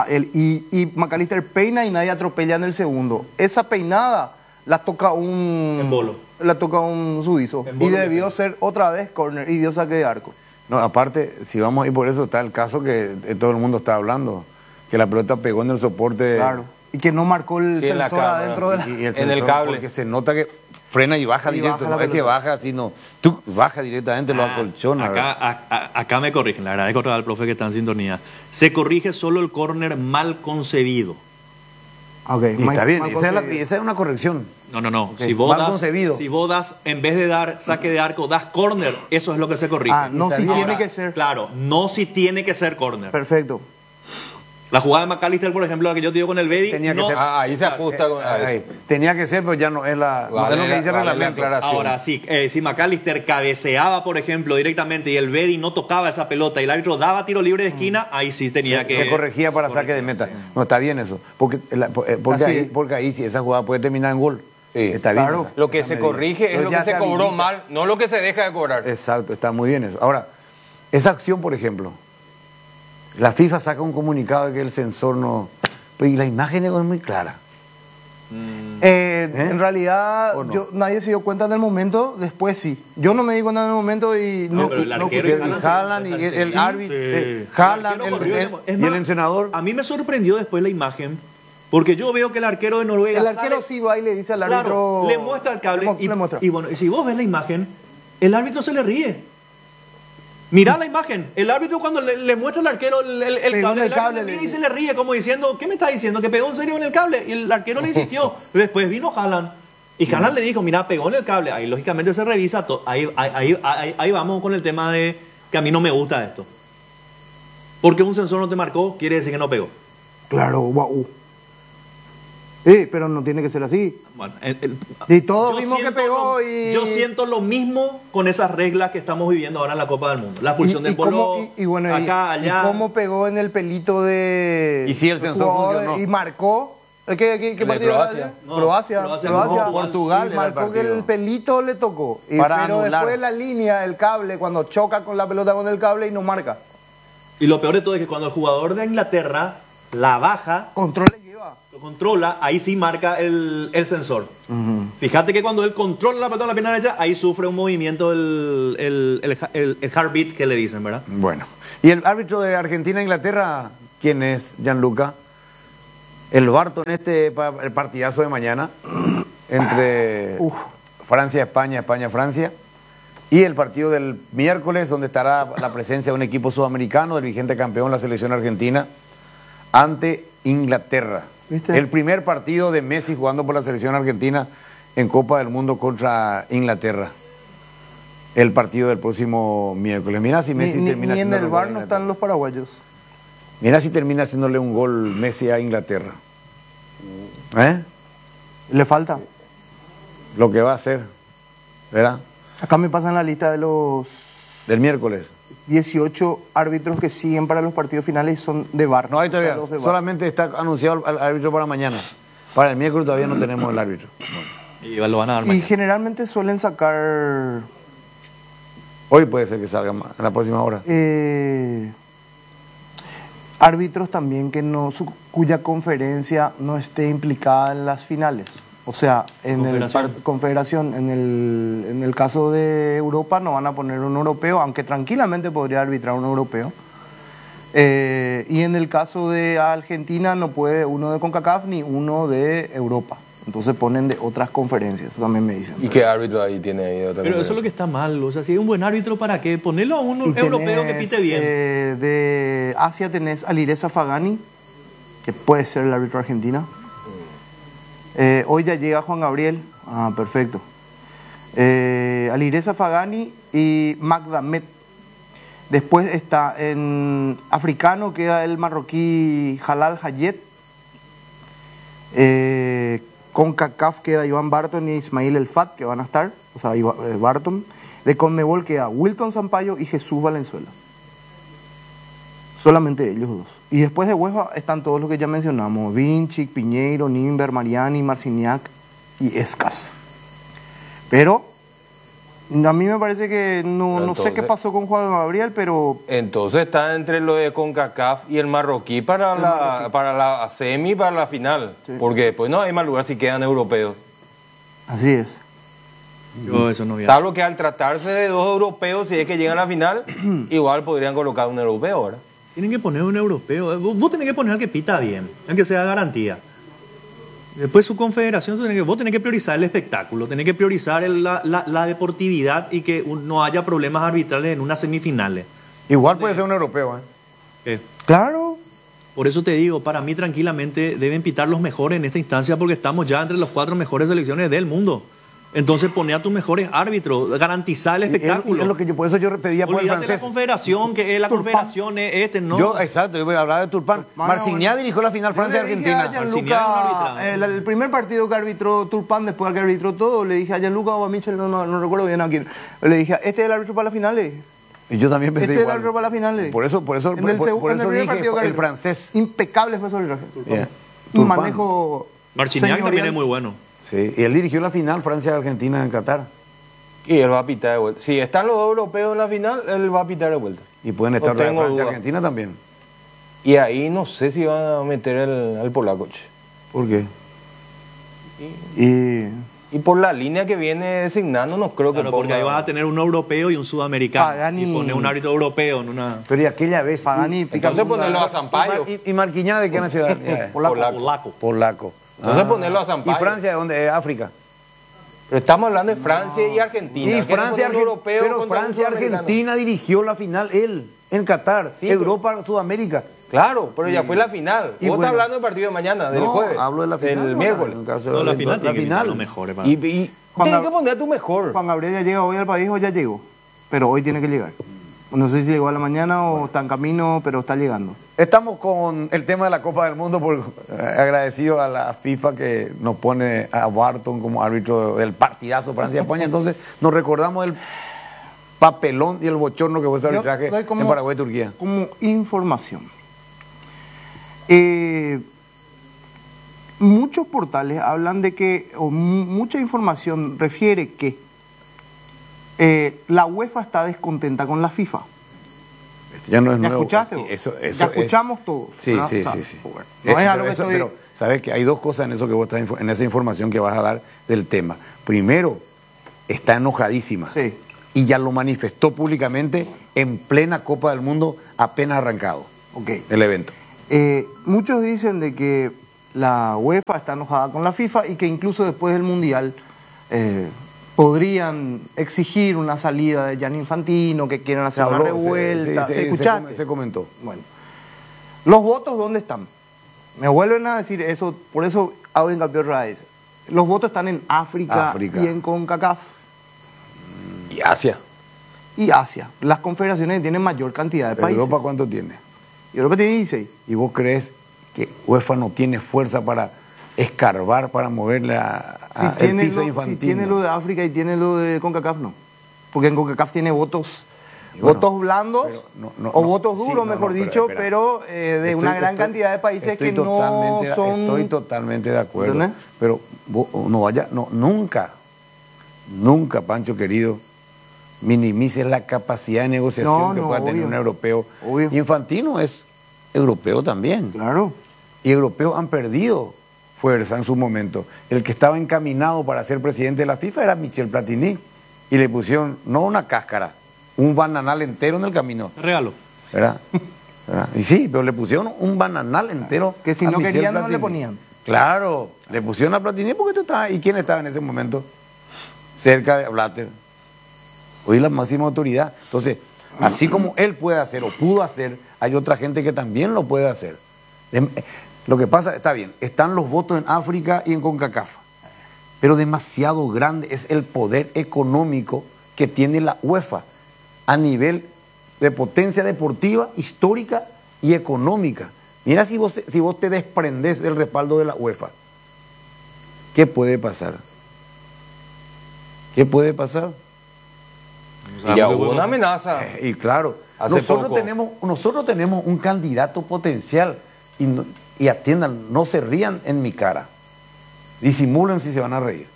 Y McAllister peina y nadie atropella en el segundo. Esa peinada la toca un... Embolo. La toca un suizo. Embolo Y le debió pega. ser otra vez córner y dio saque de arco. No, aparte, si vamos y por eso está el caso que todo el mundo está hablando, que la pelota pegó en el soporte. Claro. Y que no marcó el Sí, en la sensor cámara. adentro de la... Y el En el sensor, cable. porque se nota que frena y baja Y directo. baja la No es que pelota. baja así, no. Tú baja directamente, lo acolchona. ¿verdad? Acá me corrigen, le agradezco al profe que está en sintonía. Se corrige solo el córner mal concebido. Ok, Y está bien, mal esa concebido. es una corrección. No. Ok, Si vos mal das, concebido. si vos das, en vez de dar saque de arco, das córner, eso es lo que se corrige. No, Está si bien. tiene Ahora, que ser. Claro, no si tiene que ser córner. Perfecto. La jugada de McAllister, por ejemplo, la que yo te digo con el Bedi, Tenía que no. ser. Ahí se ajusta con Ahí. Tenía que ser, pero ya no es la. no Vale, es lo que dice el vale la reglamento. aclaración. Ahora, si McAllister cabeceaba, por ejemplo, directamente y el Bedi no tocaba esa pelota y el árbitro daba tiro libre de esquina, ahí sí tenía que... Se corregía para saque de meta. No, está bien eso. Porque ahí sí, esa jugada puede terminar en gol. Sí. Está bien. Claro. esa- Lo que esa se medida. corrige es lo Entonces que ya se cobró habilita. mal, no lo que se deja de cobrar. Exacto, está muy bien eso. Ahora, esa acción, por ejemplo, la FIFA saca un comunicado de que el sensor no... Pues, y la imagen es muy clara. En realidad, ¿O no? nadie se dio cuenta en el momento, después sí. Yo no me di cuenta en el momento y No, pero el arquero y Haaland y el Sí, árbitro, sí. Haaland, El arquero corrió, es y más, el entrenador. A mí me sorprendió después la imagen, porque yo veo que el arquero de Noruega el arquero sale- sí va y le dice al Claro, árbitro... le muestra el cable le muestra. y bueno, y si vos ves la imagen, el árbitro se le ríe. Mirá la imagen, el árbitro cuando le muestra al arquero el Pegó en cable, el cable, le mira le- y se le ríe como diciendo, ¿qué me está diciendo? Que pegó en serio en el cable y el arquero le insistió. Después vino Haaland y Haaland le dijo, mira, pegó en el cable. Ahí lógicamente se revisa, ahí vamos con el tema de que a mí no me gusta esto. Porque un sensor no te marcó, quiere decir que no pegó. Claro, guau. Sí, pero no tiene que ser así. Bueno, Y todos yo vimos que siento pegó lo- y... Yo siento lo mismo con esas reglas que estamos viviendo ahora en la Copa del Mundo. La expulsión de Polo, bueno, acá, allá. y cómo pegó en el pelito de... Y si el sensor jugador funcionó. Y marcó, ¿Qué partido Croacia. era? No, Croacia. no, Portugal Y era el marcó que partido. el pelito le tocó. Para pero anular. después la línea, el cable, cuando choca con la pelota con el cable y no marca. Y lo peor de todo es que cuando el jugador de Inglaterra la baja, Control le lleva. lo controla, ahí sí marca el sensor. Fíjate que cuando él controla la pelota en la pierna derecha, ahí sufre un movimiento el heartbeat que le dicen, ¿verdad? Bueno. ¿Y el árbitro de Argentina-Inglaterra, quién es, Gianluca? El Barton, el partidazo de mañana, entre Francia-España, España-Francia, y el partido del miércoles, donde estará la presencia de un equipo sudamericano, del vigente campeón, la selección argentina, ante Inglaterra. ¿Viste? El primer partido de Messi jugando por la selección argentina en Copa del Mundo contra Inglaterra. El partido del próximo miércoles. Mira si Messi termina ni en haciéndole el un bar gol a no Inglaterra. están los paraguayos. Mira si termina haciéndole un gol Messi a Inglaterra. ¿Eh? Le falta. Lo que va a hacer. ¿Verdad? Acá me pasan la lista de los Del miércoles. 18 árbitros que siguen para los partidos finales y son de VAR. No hay todavía. O sea, los de VAR. Solamente está anunciado el árbitro para mañana. Para el miércoles todavía no tenemos el árbitro. Y lo van a dar Y mañana. generalmente suelen sacar Hoy puede ser que salga en la próxima hora. árbitros también que cuya conferencia no esté implicada en las finales. O sea, en Confederación. Confederación, en el caso de Europa no van a poner un europeo, aunque tranquilamente podría arbitrar un europeo. Y en el caso de Argentina no puede uno de CONCACAF ni uno de Europa. Entonces ponen de otras conferencias, también me dicen. ¿Y qué árbitro ahí tiene ahí? de otra Pero eso es conferencia? lo que está mal. O sea, si hay un buen árbitro, ¿para qué? Ponerlo a un Y europeo que tenés, pite bien. De Asia tenés a Alireza Fagani, que puede ser el árbitro argentina. Hoy ya llega Juan Gabriel. Ah, perfecto. Alireza Fagani y Magdamet. Después está en africano, queda el marroquí Halal Hayet. Con CACAF queda Iván Barton y Ismail El Fat, que van a estar. O sea, Barton. De Conmebol queda Wilton Sampaio y Jesús Valenzuela. Solamente ellos dos. Y después de UEFA están todos los que ya mencionamos. Vinci, Piñeiro, Nimber, Mariani, Marciniak y Escas. Pero a mí me parece que no sé qué pasó con Juan Gabriel, pero Entonces está entre lo de CONCACAF y el marroquí para la semi, para la final. Sí. Porque después no hay más lugar si quedan europeos. así es. Yo eso no vi. Salvo que al tratarse de dos europeos, si es que llegan a la final, igual podrían colocar un europeo, ¿verdad? Tienen que poner un europeo. Vos tenés que poner al que pita bien, aunque sea garantía. Después su confederación, vos tenés que priorizar el espectáculo, tenés que priorizar la deportividad y que no haya problemas arbitrales en unas semifinales. Igual puede ser un europeo, ¿eh? Claro. Por eso te digo, para mí tranquilamente deben pitar los mejores en esta instancia porque estamos ya entre los 4 mejores selecciones del mundo. Entonces poné a tus mejores árbitros, garantizar el espectáculo. Es lo que por eso yo pedía por el Olvídate de la francés. confederación, que es la Turpán. confederación es ¿no? Yo, exacto, yo voy a hablar de Turpán. Marcigná dirigió la final Francia-Argentina. Marcigná era un arbitraje. El primer partido que arbitró Turpán, después que arbitró todo, le dije a Gianluca o a Michel, no recuerdo bien a quién. Le dije, este es el árbitro para la final. le dije. Y yo también pensé Este es el igual. árbitro para la final. le dije. Por eso En el primer dije partido que el arbitró. francés. Impecable fue su arbitraje. Yeah. Un Turpán. manejo Marciniak también señorial. es muy bueno. Sí, y él dirigió la final Francia-Argentina en Qatar. Y él va a pitar de vuelta. Si están los dos europeos en la final, él va a pitar de vuelta. Y pueden estar No la de tengo duda. Francia-Argentina también. Y ahí no sé si van a meter al polaco. Che. ¿Por qué? Y Y por la línea que viene designando, no creo que Claro, porque ponga- ahí vas a tener un europeo y un sudamericano. Pagani. Y poner un árbitro europeo en una... Pero y aquella vez. Pagani, Entonces ponerlo a Sampaio. ¿Y Marquinhos de qué nacionalidad? Polaco. Polaco. Entonces ponerlo a Sampaio. ¿Y Francia de dónde? ¿Es África? Pero estamos hablando de Francia y Argentina. Y Quieren Francia, poner un europeo pero contra un Francia sudamericano. Argentina dirigió la final él en Qatar, Sí, Europa, Sudamérica. Claro, pero ya fue la final. Y Vos bueno. estás hablando del partido de mañana, del No, jueves. hablo de la final. Del no, miércoles. en caso No, de la final tiene que final. quitar los mejores. para- Y Juan tienes Gab- que poner a tu mejor. Juan Gabriel ya llega hoy al país o ya llegó. Pero hoy tiene que llegar. No sé si llegó a la mañana o está en camino, pero está llegando. Estamos con el tema de la Copa del Mundo, agradecido a la FIFA que nos pone a Barton como árbitro del partidazo Francia-España. Entonces nos recordamos del papelón y el bochorno que fue ese Yo arbitraje doy como- en Paraguay-Turquía. Como información. muchos portales hablan de que, o mucha información refiere que la UEFA está descontenta con la FIFA. Esto ya no es ¿Ya nuevo. escuchaste vos? Ya escuchamos todos. Sí, ¿verdad? sí, O sea, sí, sí. bueno, no es algo que estoy... Pero sabes que hay dos cosas en eso que vos estás, en esa información que vas a dar del tema. Primero, está enojadísima. Sí. Y ya lo manifestó públicamente en plena Copa del Mundo, apenas arrancado el evento. Muchos dicen de que la UEFA está enojada con la FIFA y que incluso después del Mundial podrían exigir una salida de Gianni Infantino, que quieren hacer una revuelta. Se comentó. Bueno, ¿los votos dónde están? Me vuelven a decir eso, por eso hago hincapié otra vez. Los votos están en África. Y en CONCACAF. Y Asia. Y Asia. Las confederaciones tienen mayor cantidad de países. ¿Europa cuánto tiene? Europa tiene 16. ¿Y vos crees que UEFA no tiene fuerza para escarbar, para moverle el piso Infantino? Si tiene lo de África y tiene lo de CONCACAF, no. Porque en CONCACAF tiene votos blandos o votos duros, mejor dicho, pero de una gran cantidad de países que no son... Estoy totalmente de acuerdo. ¿Entendés? Pero vos nunca, Pancho querido, minimices la capacidad de negociación que pueda tener un europeo. Obvio. Infantino es europeo también. Claro. Y europeos han perdido fuerza en su momento. El que estaba encaminado para ser presidente de la FIFA era Michel Platini. Y le pusieron, no una cáscara, un bananal entero en el camino. Regalo. ¿Verdad? Y sí, pero le pusieron un bananal entero. Que si a no Michel querían, Platini. no le ponían. Claro, le pusieron a Platini porque tú estabas. ¿Y quién estaba en ese momento? Cerca de Blatter. Hoy la máxima autoridad. Entonces, así como él puede hacer o pudo hacer, hay otra gente que también lo puede hacer. Lo que pasa, está bien, están los votos en África y en CONCACAF, pero demasiado grande es el poder económico que tiene la UEFA a nivel de potencia deportiva, histórica y económica. Mira si vos te desprendés del respaldo de la UEFA, ¿qué puede pasar? ¿Qué puede pasar? Y ya hubo una amenaza. Y claro, nosotros tenemos un candidato potencial y atiendan, no se rían en mi cara, disimulen si se van a reír.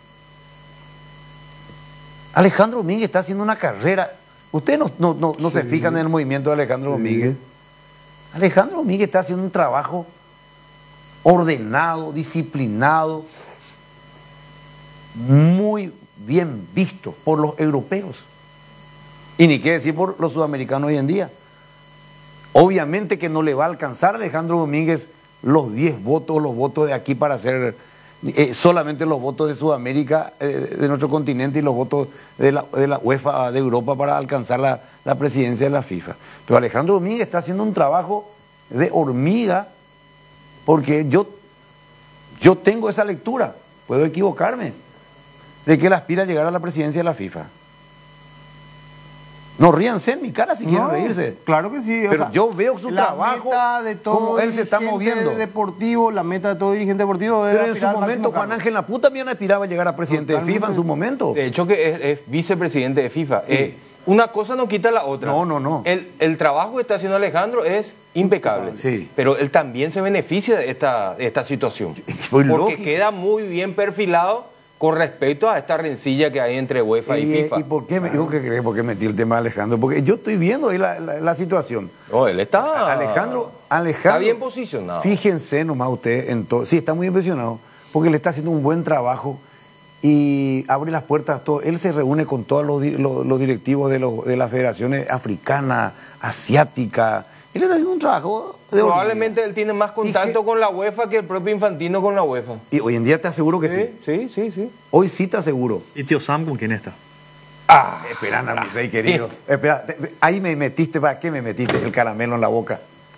Alejandro Domínguez está haciendo una carrera. Ustedes no se fijan en el movimiento de Alejandro Domínguez. Alejandro Domínguez está haciendo un trabajo ordenado, disciplinado, muy bien visto por los europeos. Y ni qué decir por los sudamericanos hoy en día. Obviamente que no le va a alcanzar a Alejandro Domínguez los 10 votos, los votos de aquí para hacer solamente los votos de Sudamérica, de nuestro continente, y los votos de la UEFA de Europa para alcanzar la presidencia de la FIFA. Pero Alejandro Domínguez está haciendo un trabajo de hormiga, porque yo tengo esa lectura, puedo equivocarme, de que él aspira a llegar a la presidencia de la FIFA. No ríanse en mi cara si quieren reírse. Claro que sí. Pero yo veo su trabajo, cómo él se está moviendo. La meta de todo dirigente deportivo es... Pero en su momento Juan Ángel Laputa también aspiraba a llegar a presidente de FIFA en su momento. De hecho que es vicepresidente de FIFA. Sí. Una cosa no quita la otra. No. El trabajo que está haciendo Alejandro es impecable. Sí. Pero él también se beneficia de esta situación. Porque lógico. Queda muy bien perfilado con respecto a esta rencilla que hay entre UEFA y FIFA. ¿Y por qué, por qué metí el tema de Alejandro? Porque yo estoy viendo ahí la situación. No, él está... Alejandro está bien posicionado. Fíjense nomás ustedes en todo. Sí, está muy bien posicionado, porque le está haciendo un buen trabajo y abre las puertas a todo. Él se reúne con todos los directivos de las federaciones africanas, asiáticas. Él está haciendo un trabajo de probablemente él tiene más contacto con la UEFA que el propio Infantino con la UEFA. Y hoy en día te aseguro que sí. Sí. Hoy sí te aseguro. ¿Y tío Sam con quién está? Esperan a mi rey querido. Espera, ahí me metiste, ¿para qué me metiste el caramelo en la boca?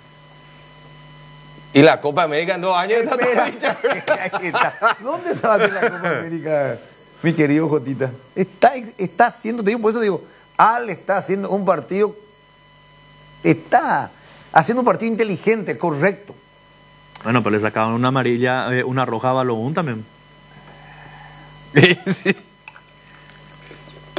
Y la Copa América en 2 años está ¿Dónde estaba la Copa América, mi querido Jotita? Está haciendo, te digo, por eso digo, Al está haciendo un partido, está haciendo un partido inteligente, correcto. Bueno, pero le sacaban una amarilla, una roja a Balogun también. Sí.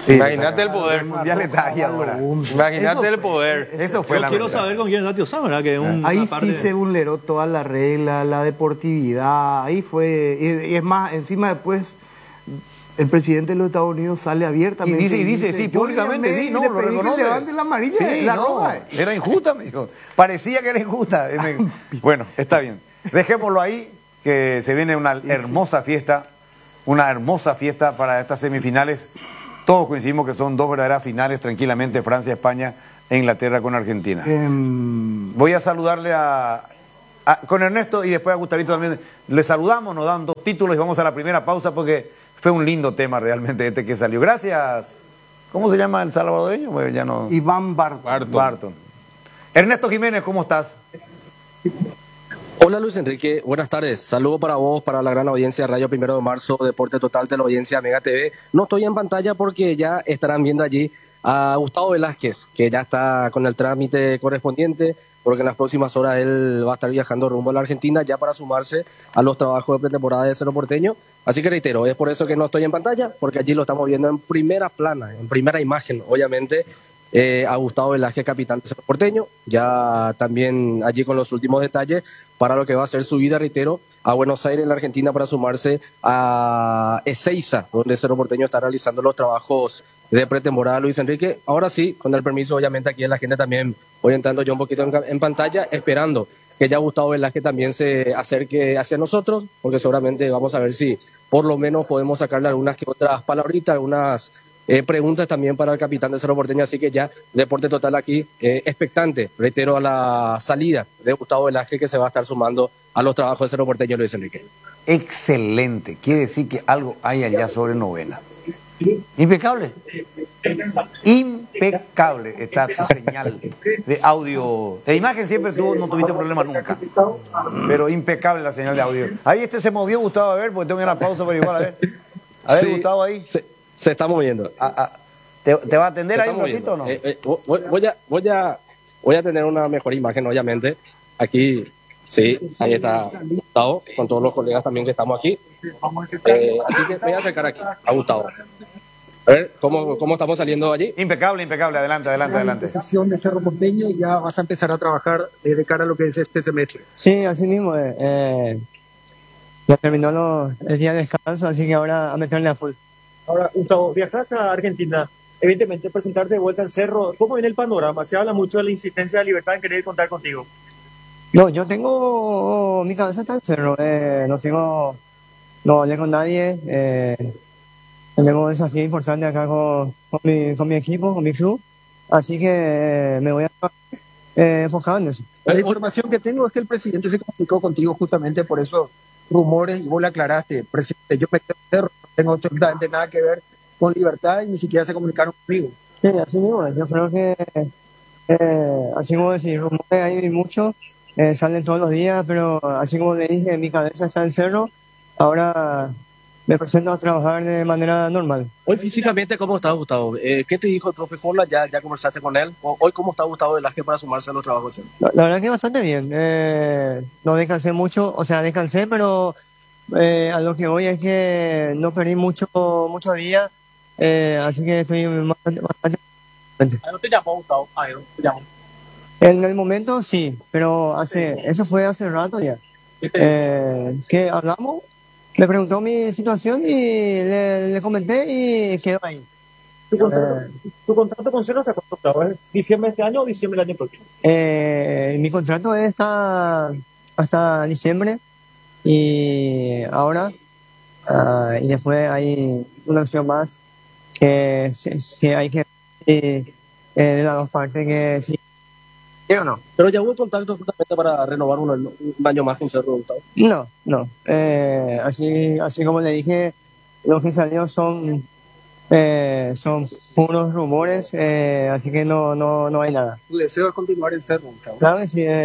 Sí, Imagínate el poder. El mundial está ahí ahora. Imagínate el poder. Eso fue Yo la quiero verdad. saber con quién está Tio Sam, ¿verdad? Que es una Ahí parte... sí se vulneró toda la regla, la deportividad, ahí fue, y es más, encima después el presidente de los Estados Unidos sale abiertamente Y dice, sí, yo públicamente, llamé sí, y no, le lo pedí que reconoce. levante la amarilla, Sí, la no, roja. era injusta, me dijo. Parecía que era injusta. Bueno, está bien. Dejémoslo ahí, que se viene una hermosa fiesta para estas semifinales. Todos coincidimos que son dos verdaderas finales, tranquilamente, Francia-España e Inglaterra con Argentina. Voy a saludarle con Ernesto y después a Gustavito también. Le saludamos, nos dan 2 títulos y vamos a la primera pausa porque fue un lindo tema realmente este que salió. Gracias. ¿Cómo se llama el salvadoreño? Bueno, ya no... Iván Barton. Barton. Ernesto Jiménez, ¿cómo estás? Hola Luis Enrique, buenas tardes. Saludo para vos, para la gran audiencia de Radio 1 de Marzo, Deporte Total, Teleaudiencia Mega TV. No estoy en pantalla porque ya estarán viendo allí a Gustavo Velázquez, que ya está con el trámite correspondiente, porque en las próximas horas él va a estar viajando rumbo a la Argentina ya para sumarse a los trabajos de pretemporada de Cerro Porteño. Así que reitero, es por eso que no estoy en pantalla, porque allí lo estamos viendo en primera plana, en primera imagen, obviamente, a Gustavo Velázquez, capitán de Cerro Porteño, ya también allí con los últimos detalles para lo que va a ser su vida, reitero, a Buenos Aires, en la Argentina, para sumarse a Ezeiza, donde Cerro Porteño está realizando los trabajos de pretemporada. Luis Enrique, ahora sí, con el permiso, obviamente, aquí en la gente también voy entrando yo un poquito en pantalla, esperando que ya Gustavo Velázquez también se acerque hacia nosotros, porque seguramente vamos a ver si por lo menos podemos sacarle algunas que otras palabritas, algunas preguntas también para el capitán de Cerro Porteño. Así que ya Deporte Total aquí, expectante, reitero, a la salida de Gustavo Velázquez, que se va a estar sumando a los trabajos de Cerro Porteño, Luis Enrique. Excelente. Quiere decir que algo hay allá sobre novena. Impecable. Impecable está tu señal de audio. De imagen siempre no tuviste problema nunca. Pero impecable la señal de audio. Ahí se movió, Gustavo, a ver, porque tengo una pausa, pero igual, a ver. A ver, Sí, Gustavo, ahí. Se está moviendo. ¿Te va a atender Se ahí está un ratito o no? Voy a tener una mejor imagen, obviamente. Aquí, sí, ahí está Gustavo, con todos los colegas también que estamos aquí. Así que voy a acercar aquí a Gustavo. A ver, ¿cómo estamos saliendo allí? Impecable, impecable. Adelante, adelante, adelante. Sesión de Cerro Porteño y ya vas a empezar a trabajar de cara a lo que es este semestre. Sí, así mismo. Ya terminó el día de descanso, así que ahora a meterle a full. Ahora, Gustavo, viajas a Argentina, evidentemente presentarte de vuelta en Cerro. ¿Cómo viene el panorama? Se habla mucho de la insistencia de Libertad en querer contar contigo. No, yo tengo mi cabeza está en Cerro. No hablé con nadie. Tenemos un desafío importante acá con mi equipo, con mi club. Así que me voy a enfocar en eso. La información que tengo es que el presidente se comunicó contigo justamente por esos rumores y vos le aclaraste: presidente, yo me quedo en Cerro, no tengo absolutamente nada que ver con Libertad y ni siquiera se comunicaron conmigo. Sí, así mismo. Yo creo que, así como decir, rumores hay muchos, salen todos los días, pero así como le dije, mi cabeza está en Cerro. Ahora me presento a trabajar de manera normal. Hoy físicamente, ¿cómo estás, Gustavo? ¿Qué te dijo el profe Jorla? ¿Ya conversaste con él? Hoy, ¿cómo está Gustavo Velázquez para sumarse a los trabajos? La verdad que bastante bien. No descansé mucho, o sea, descansé, pero a lo que voy es que no perdí muchos días, así que estoy bastante ¿No te llamó, Gustavo? ¿No te llamó? En el momento sí, pero eso fue hace rato ya. Que hablamos, me preguntó mi situación y le comenté y quedó ahí. ¿Tu contrato con Cerro está contratado? ¿Es diciembre de este año o diciembre del año próximo? Mi contrato está hasta diciembre y ahora y después hay una opción más que hay que de las dos partes que sí. ¿Sí o no? Pero ya hubo contacto justamente para renovar un año más con Cerro, Gustavo. No. Así como le dije, lo que salió son puros rumores, así que no hay nada. Tu deseo es continuar en Cerro, Gustavo. Claro que sí.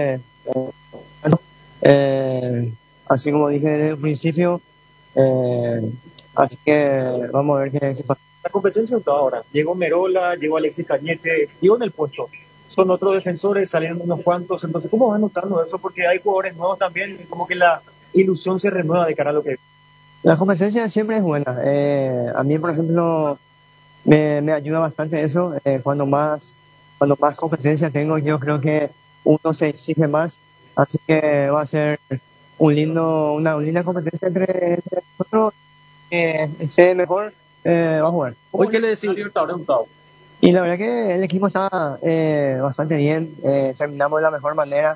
Así como dije desde el principio, así que vamos a ver qué pasa. La competencia está ahora. Llegó Merola, llegó Alexis Cañete, llegó en el puesto. Son otros defensores, salieron unos cuantos. Entonces, ¿cómo vas notando eso? Porque hay jugadores nuevos también, y como que la ilusión se renueva de cara a lo que... La competencia siempre es buena. A mí, por ejemplo, me ayuda bastante eso. Cuando más competencia tengo, yo creo que uno se exige más. Así que va a ser una linda competencia entre nosotros. Esté mejor, va a jugar. Hoy, ¿qué le decís? Y la verdad que el equipo está bastante bien. Terminamos de la mejor manera.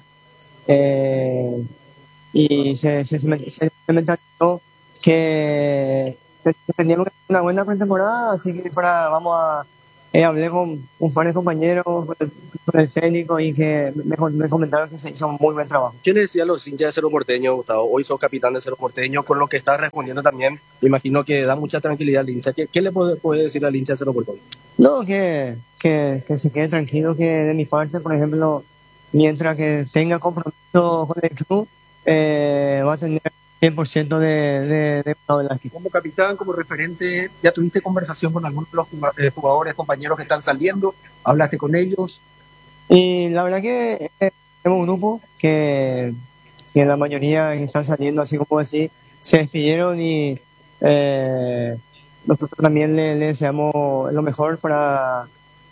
Y se mentalizó que teníamos una buena pretemporada, así que hablé con un par de compañeros, con el técnico, y que me comentaron que se hizo un muy buen trabajo. ¿Qué le decía a los hinchas de Cerro Porteño, Gustavo? Hoy sos capitán de Cerro Porteño, con lo que estás respondiendo también, me imagino que da mucha tranquilidad al hincha. ¿Qué le puede decir al hincha de Cerro Porteño? No, que se quede tranquilo, que de mi parte, por ejemplo, mientras que tenga compromiso con el club, va a tener 100% de Velázquez. Como capitán, como referente, ¿ya tuviste conversación con algunos de los jugadores, compañeros que están saliendo? ¿Hablaste con ellos? Y la verdad que tenemos un grupo que la mayoría que están saliendo, así como decir, se despidieron, y nosotros también le deseamos lo mejor para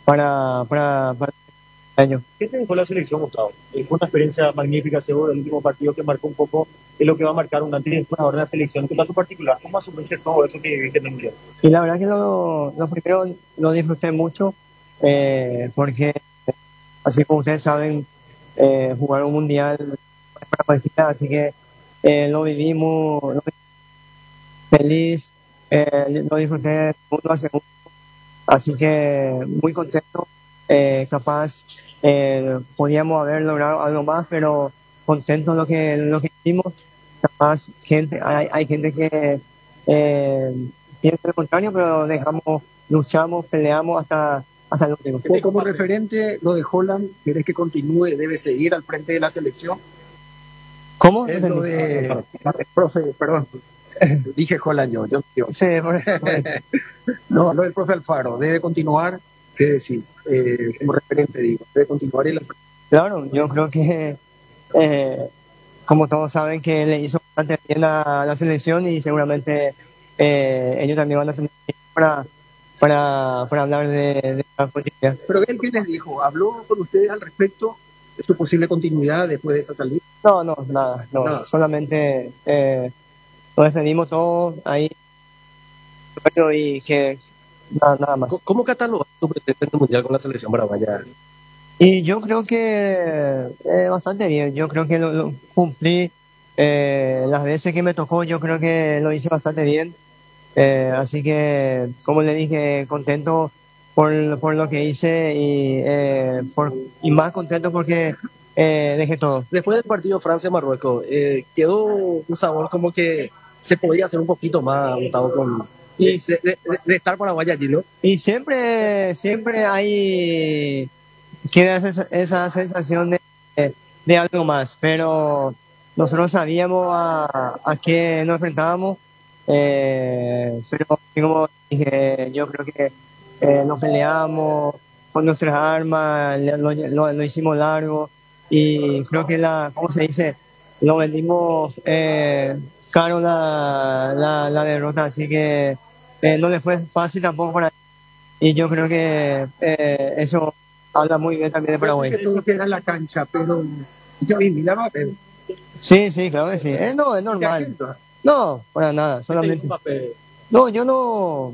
el año. ¿Qué te dejó la selección, Gustavo? Fue una experiencia magnífica, seguro, el último partido que marcó un poco de lo que va a marcar un antes y después ahora en la selección. ¿Qué pasó particular? ¿Cómo asumiste todo eso que viviste en el Mundial? Y la verdad que lo primero lo disfruté mucho, porque, así como ustedes saben, jugar un Mundial para cualquiera, así que lo vivimos feliz, lo disfruté de segundo a segundo, así que muy contento. Capaz podíamos haber logrado algo más, pero contento lo que hicimos. Capaz hay gente que piensa lo contrario, pero luchamos, peleamos hasta el último. Como referente, lo de Holland, ¿querés que continúe, debe seguir al frente de la selección? ¿Cómo? Es lo de profe, perdón, dije Holland yo. Sí, no, lo del profe Alfaro, ¿debe continuar? ¿Qué decís? Como referente, digo, ¿debe continuar el? Claro, yo creo que como todos saben, que le hizo bastante bien a la selección, y seguramente ellos también van a tener para hablar de la continuidad. ¿Pero él qué les dijo? ¿Habló con ustedes al respecto de su posible continuidad después de esa salida? No, nada. Solamente nos despedimos todos ahí, y que nada más. ¿Cómo catalogas tu presencia en el Mundial con la selección paraguaya? Y yo creo que bastante bien. Yo creo que lo cumplí las veces que me tocó. Yo creo que lo hice bastante bien. Así que, como le dije, contento por lo que hice, y más contento porque dejé todo. Después del partido Francia-Marruecos, quedó un sabor como que se podía hacer un poquito más, Gustavo, de estar paraguaya allí, ¿no? Y siempre queda esa sensación de algo más, pero nosotros sabíamos a qué nos enfrentábamos, pero como dije, yo creo que nos peleamos con nuestras armas, lo hicimos largo, y creo que ¿cómo se dice? Lo vendimos caro la derrota, así que no le fue fácil tampoco para él. Y yo creo que eso habla muy bien también de Paraguay. Todo queda en la cancha, pero yo miraba. Sí, claro que sí. No, es normal. No, para nada, solamente. No, yo no.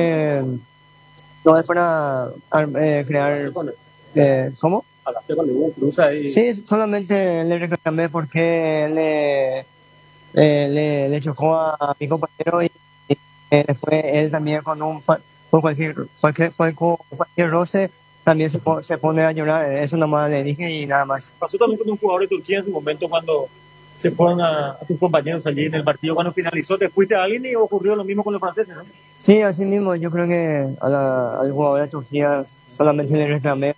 No es para crear. ¿Cómo? Sí, solamente le reclamé porque le chocó a mi compañero, y después él también con cualquier roce también se pone a llorar. Eso nomás le dije y nada más. Pasó también con un jugador de Turquía en su momento, cuando se fueron a tus compañeros allí en el partido, cuando finalizó, te fuiste a alguien y ocurrió lo mismo con los franceses, ¿no? Sí, así mismo. Yo creo que al jugador de Turquía solamente le reclamé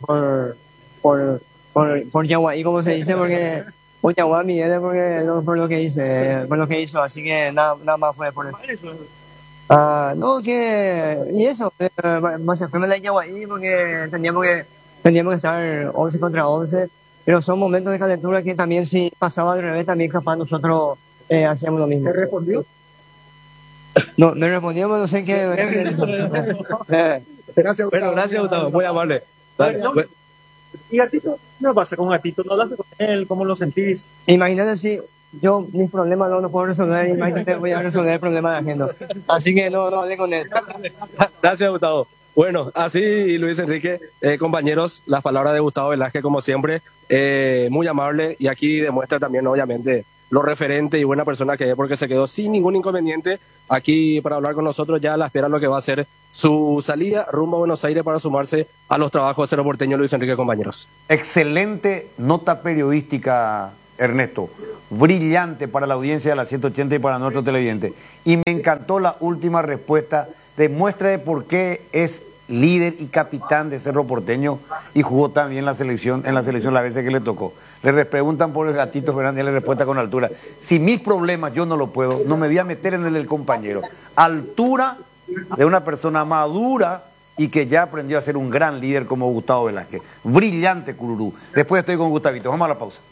por Yaguaí, como se dice, porque por Yaguaí Miguel, por lo que hizo, así que nada más fue por eso. No, y eso, más se fue la Yaguaí porque teníamos que estar 11 contra 11, pero son momentos de calentura que también, si pasaba al revés, también capaz nosotros hacíamos lo mismo. ¿Te respondió? No, me respondíamos, no sé qué. Gracias, Bueno, gracias, Gustavo. Muy amable. Dale. No, y Gatito, ¿qué pasa con Gatito? ¿No hablaste con él? ¿Cómo lo sentís? Imagínate si yo mis problemas no los puedo resolver, imagínate voy a resolver el problema de Agendo. Así que no hablé con él. Gracias, Gustavo. Bueno, así, Luis Enrique, compañeros, las palabras de Gustavo Velázquez, como siempre, muy amable, y aquí demuestra también, obviamente, lo referente y buena persona que es, porque se quedó sin ningún inconveniente aquí para hablar con nosotros, ya a la espera de lo que va a ser su salida rumbo a Buenos Aires para sumarse a los trabajos de Cerro Porteño. Luis Enrique, compañeros. Excelente nota periodística, Ernesto. Brillante para la audiencia de la 180 y para nuestros televidentes. Y me encantó la última respuesta. Demuestra de por qué es líder y capitán de Cerro Porteño y jugó también en la selección las veces que le tocó. Le preguntan por el Gatito Fernández y le respuesta con altura. Si mis problemas yo no lo puedo, no me voy a meter en el del compañero. Altura de una persona madura y que ya aprendió a ser un gran líder como Gustavo Velázquez. Brillante, Cururú. Después estoy con Gustavito. Vamos a la pausa.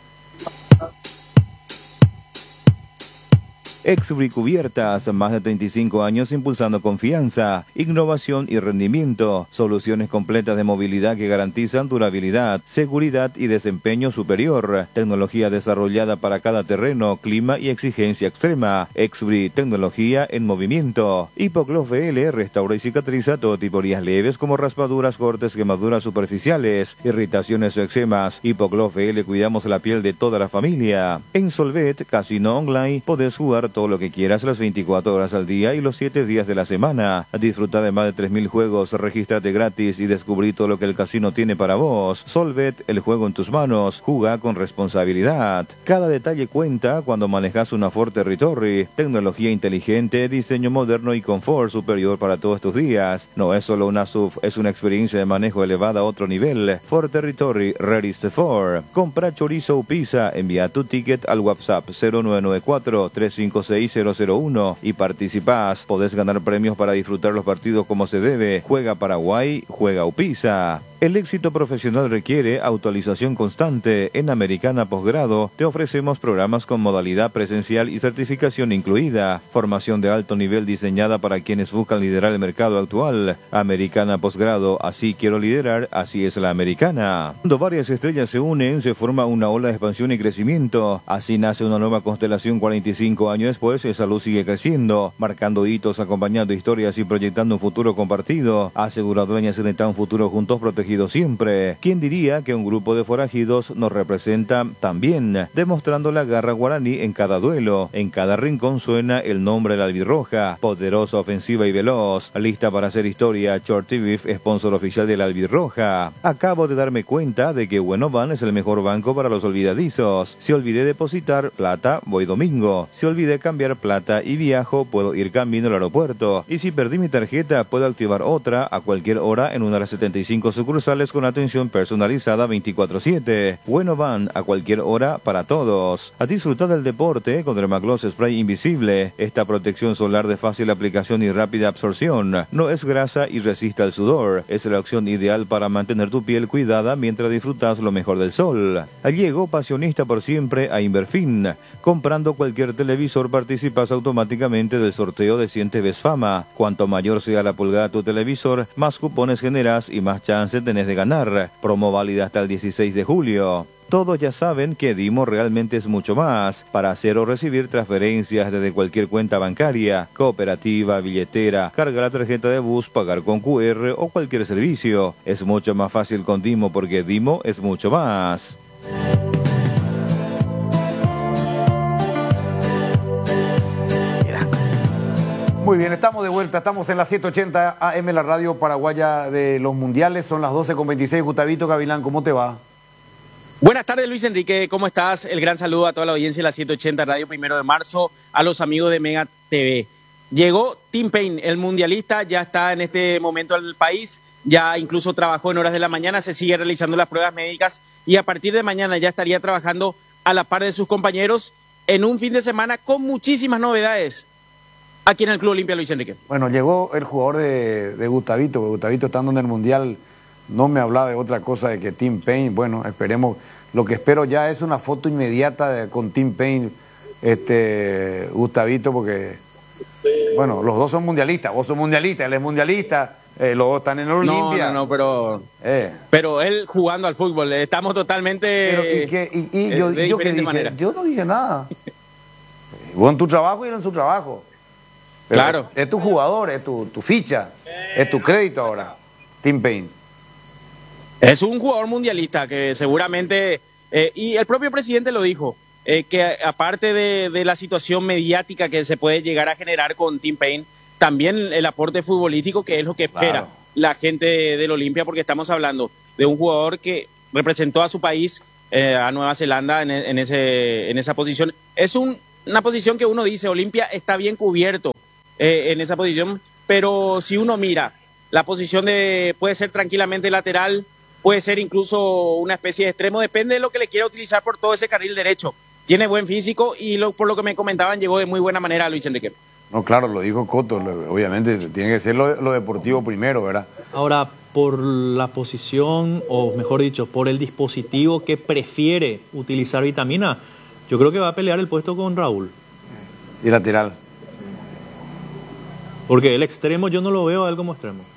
Exbri Cubiertas, más de 35 años impulsando confianza, innovación y rendimiento, soluciones completas de movilidad que garantizan durabilidad, seguridad y desempeño superior, tecnología desarrollada para cada terreno, clima y exigencia extrema. Exbri, tecnología en movimiento. Hipogloss VL restaura y cicatriza todo tipo de heridas leves como raspaduras, cortes, quemaduras superficiales, irritaciones o eczemas. Hipogloss VL cuidamos la piel de toda la familia. En Solvet, Casino Online, podés jugar todo lo que quieras las 24 horas al día y los 7 días de la semana. Disfruta de más de 3.000 juegos, regístrate gratis y descubrí todo lo que el casino tiene para vos. Solvet, el juego en tus manos, juega con responsabilidad. Cada detalle cuenta cuando manejas una Ford Territory. Tecnología inteligente, diseño moderno y confort superior para todos tus días. No es solo una SUV, es una experiencia de manejo elevada a otro nivel. Ford Territory, Ready Ford. Compra chorizo o pizza, envía tu ticket al WhatsApp 0994-356-001 y participás. Podés ganar premios para disfrutar los partidos como se debe. Juega Paraguay, juega Upisa. El éxito profesional requiere actualización constante. En Americana Posgrado te ofrecemos programas con modalidad presencial y certificación incluida. Formación de alto nivel diseñada para quienes buscan liderar el mercado actual. Americana Posgrado, así quiero liderar, así es la americana. Cuando varias estrellas se unen, se forma una ola de expansión y crecimiento. Así nace una nueva constelación 45 años después. Esa luz sigue creciendo, marcando hitos, acompañando historias y proyectando un futuro compartido. Aseguradora Ñacenetá, un futuro juntos protegido siempre. ¿Quién diría que un grupo de forajidos nos representa también? Demostrando la garra guaraní en cada duelo. En cada rincón suena el nombre de la albirroja. Poderosa, ofensiva y veloz. Lista para hacer historia. Shorty Beef, sponsor oficial de la albirroja. Acabo de darme cuenta de que Buenoban es el mejor banco para los olvidadizos. Si olvidé depositar plata, voy domingo. Si olvidé cambiar plata y viajo, puedo ir camino al aeropuerto. Y si perdí mi tarjeta, puedo activar otra a cualquier hora en una de las 75 sucursales con atención personalizada 24/7. Buenoban, a cualquier hora para todos. A disfrutar del deporte con Dermagloss Spray Invisible. Esta protección solar de fácil aplicación y rápida absorción. No es grasa y resiste al sudor. Es la opción ideal para mantener tu piel cuidada mientras disfrutas lo mejor del sol. Llegó pasionista por siempre a Inverfin. Comprando cualquier televisor participas automáticamente del sorteo de 100 TVs Fama. Cuanto mayor sea la pulgada de tu televisor, más cupones generas y más chances tenés de ganar. Promo válida hasta el 16 de julio. Todos ya saben que Dimo realmente es mucho más. Para hacer o recibir transferencias desde cualquier cuenta bancaria, cooperativa, billetera, cargar la tarjeta de bus, pagar con QR o cualquier servicio. Es mucho más fácil con Dimo porque Dimo es mucho más. Muy bien, estamos de vuelta, estamos en la 780 AM, la radio paraguaya de los mundiales, son las 12:26. Gustavito Gavilán, ¿cómo te va? Buenas tardes, Luis Enrique, ¿cómo estás? El gran saludo a toda la audiencia de la 780 Radio 1 de marzo, a los amigos de Mega TV. Llegó Tim Payne, el mundialista, ya está en este momento al país, ya incluso trabajó en horas de la mañana, se sigue realizando las pruebas médicas y a partir de mañana ya estaría trabajando a la par de sus compañeros en un fin de semana con muchísimas novedades aquí en el Club Olimpia, Luis Enrique. Bueno, llegó el jugador de Gustavito, porque Gustavito estando en el Mundial no me hablaba de otra cosa de que Tim Payne. Bueno, esperemos, lo que espero ya es una foto inmediata con Tim Payne, Gustavito, porque, bueno, los dos son mundialistas, vos sos mundialista, él es mundialista, Los dos están en el Olimpia. No, pero él jugando al fútbol, estamos totalmente yo de diferente manera. Yo no dije nada. Vos en tu trabajo y él en su trabajo. Pero claro. Es tu jugador, es tu ficha, es tu crédito ahora, Tim Payne. Es un jugador mundialista que seguramente, y el propio presidente lo dijo, que aparte de la situación mediática que se puede llegar a generar con Tim Payne, también el aporte futbolístico, que es lo que espera la gente del Olimpia, porque estamos hablando de un jugador que representó a su país, a Nueva Zelanda, en esa posición. Es una posición que uno dice, Olimpia está bien cubierto en esa posición, pero si uno mira, la posición puede ser tranquilamente lateral, puede ser incluso una especie de extremo, depende de lo que le quiera utilizar por todo ese carril derecho. Tiene buen físico y por lo que me comentaban, llegó de muy buena manera a Luis Enrique. No, claro, lo dijo Coto, obviamente tiene que ser lo deportivo primero, ¿verdad? Ahora, por la posición, o mejor dicho, por el dispositivo que prefiere utilizar Vitamina, yo creo que va a pelear el puesto con Raúl. Y lateral. Porque el extremo yo no lo veo a él como extremo.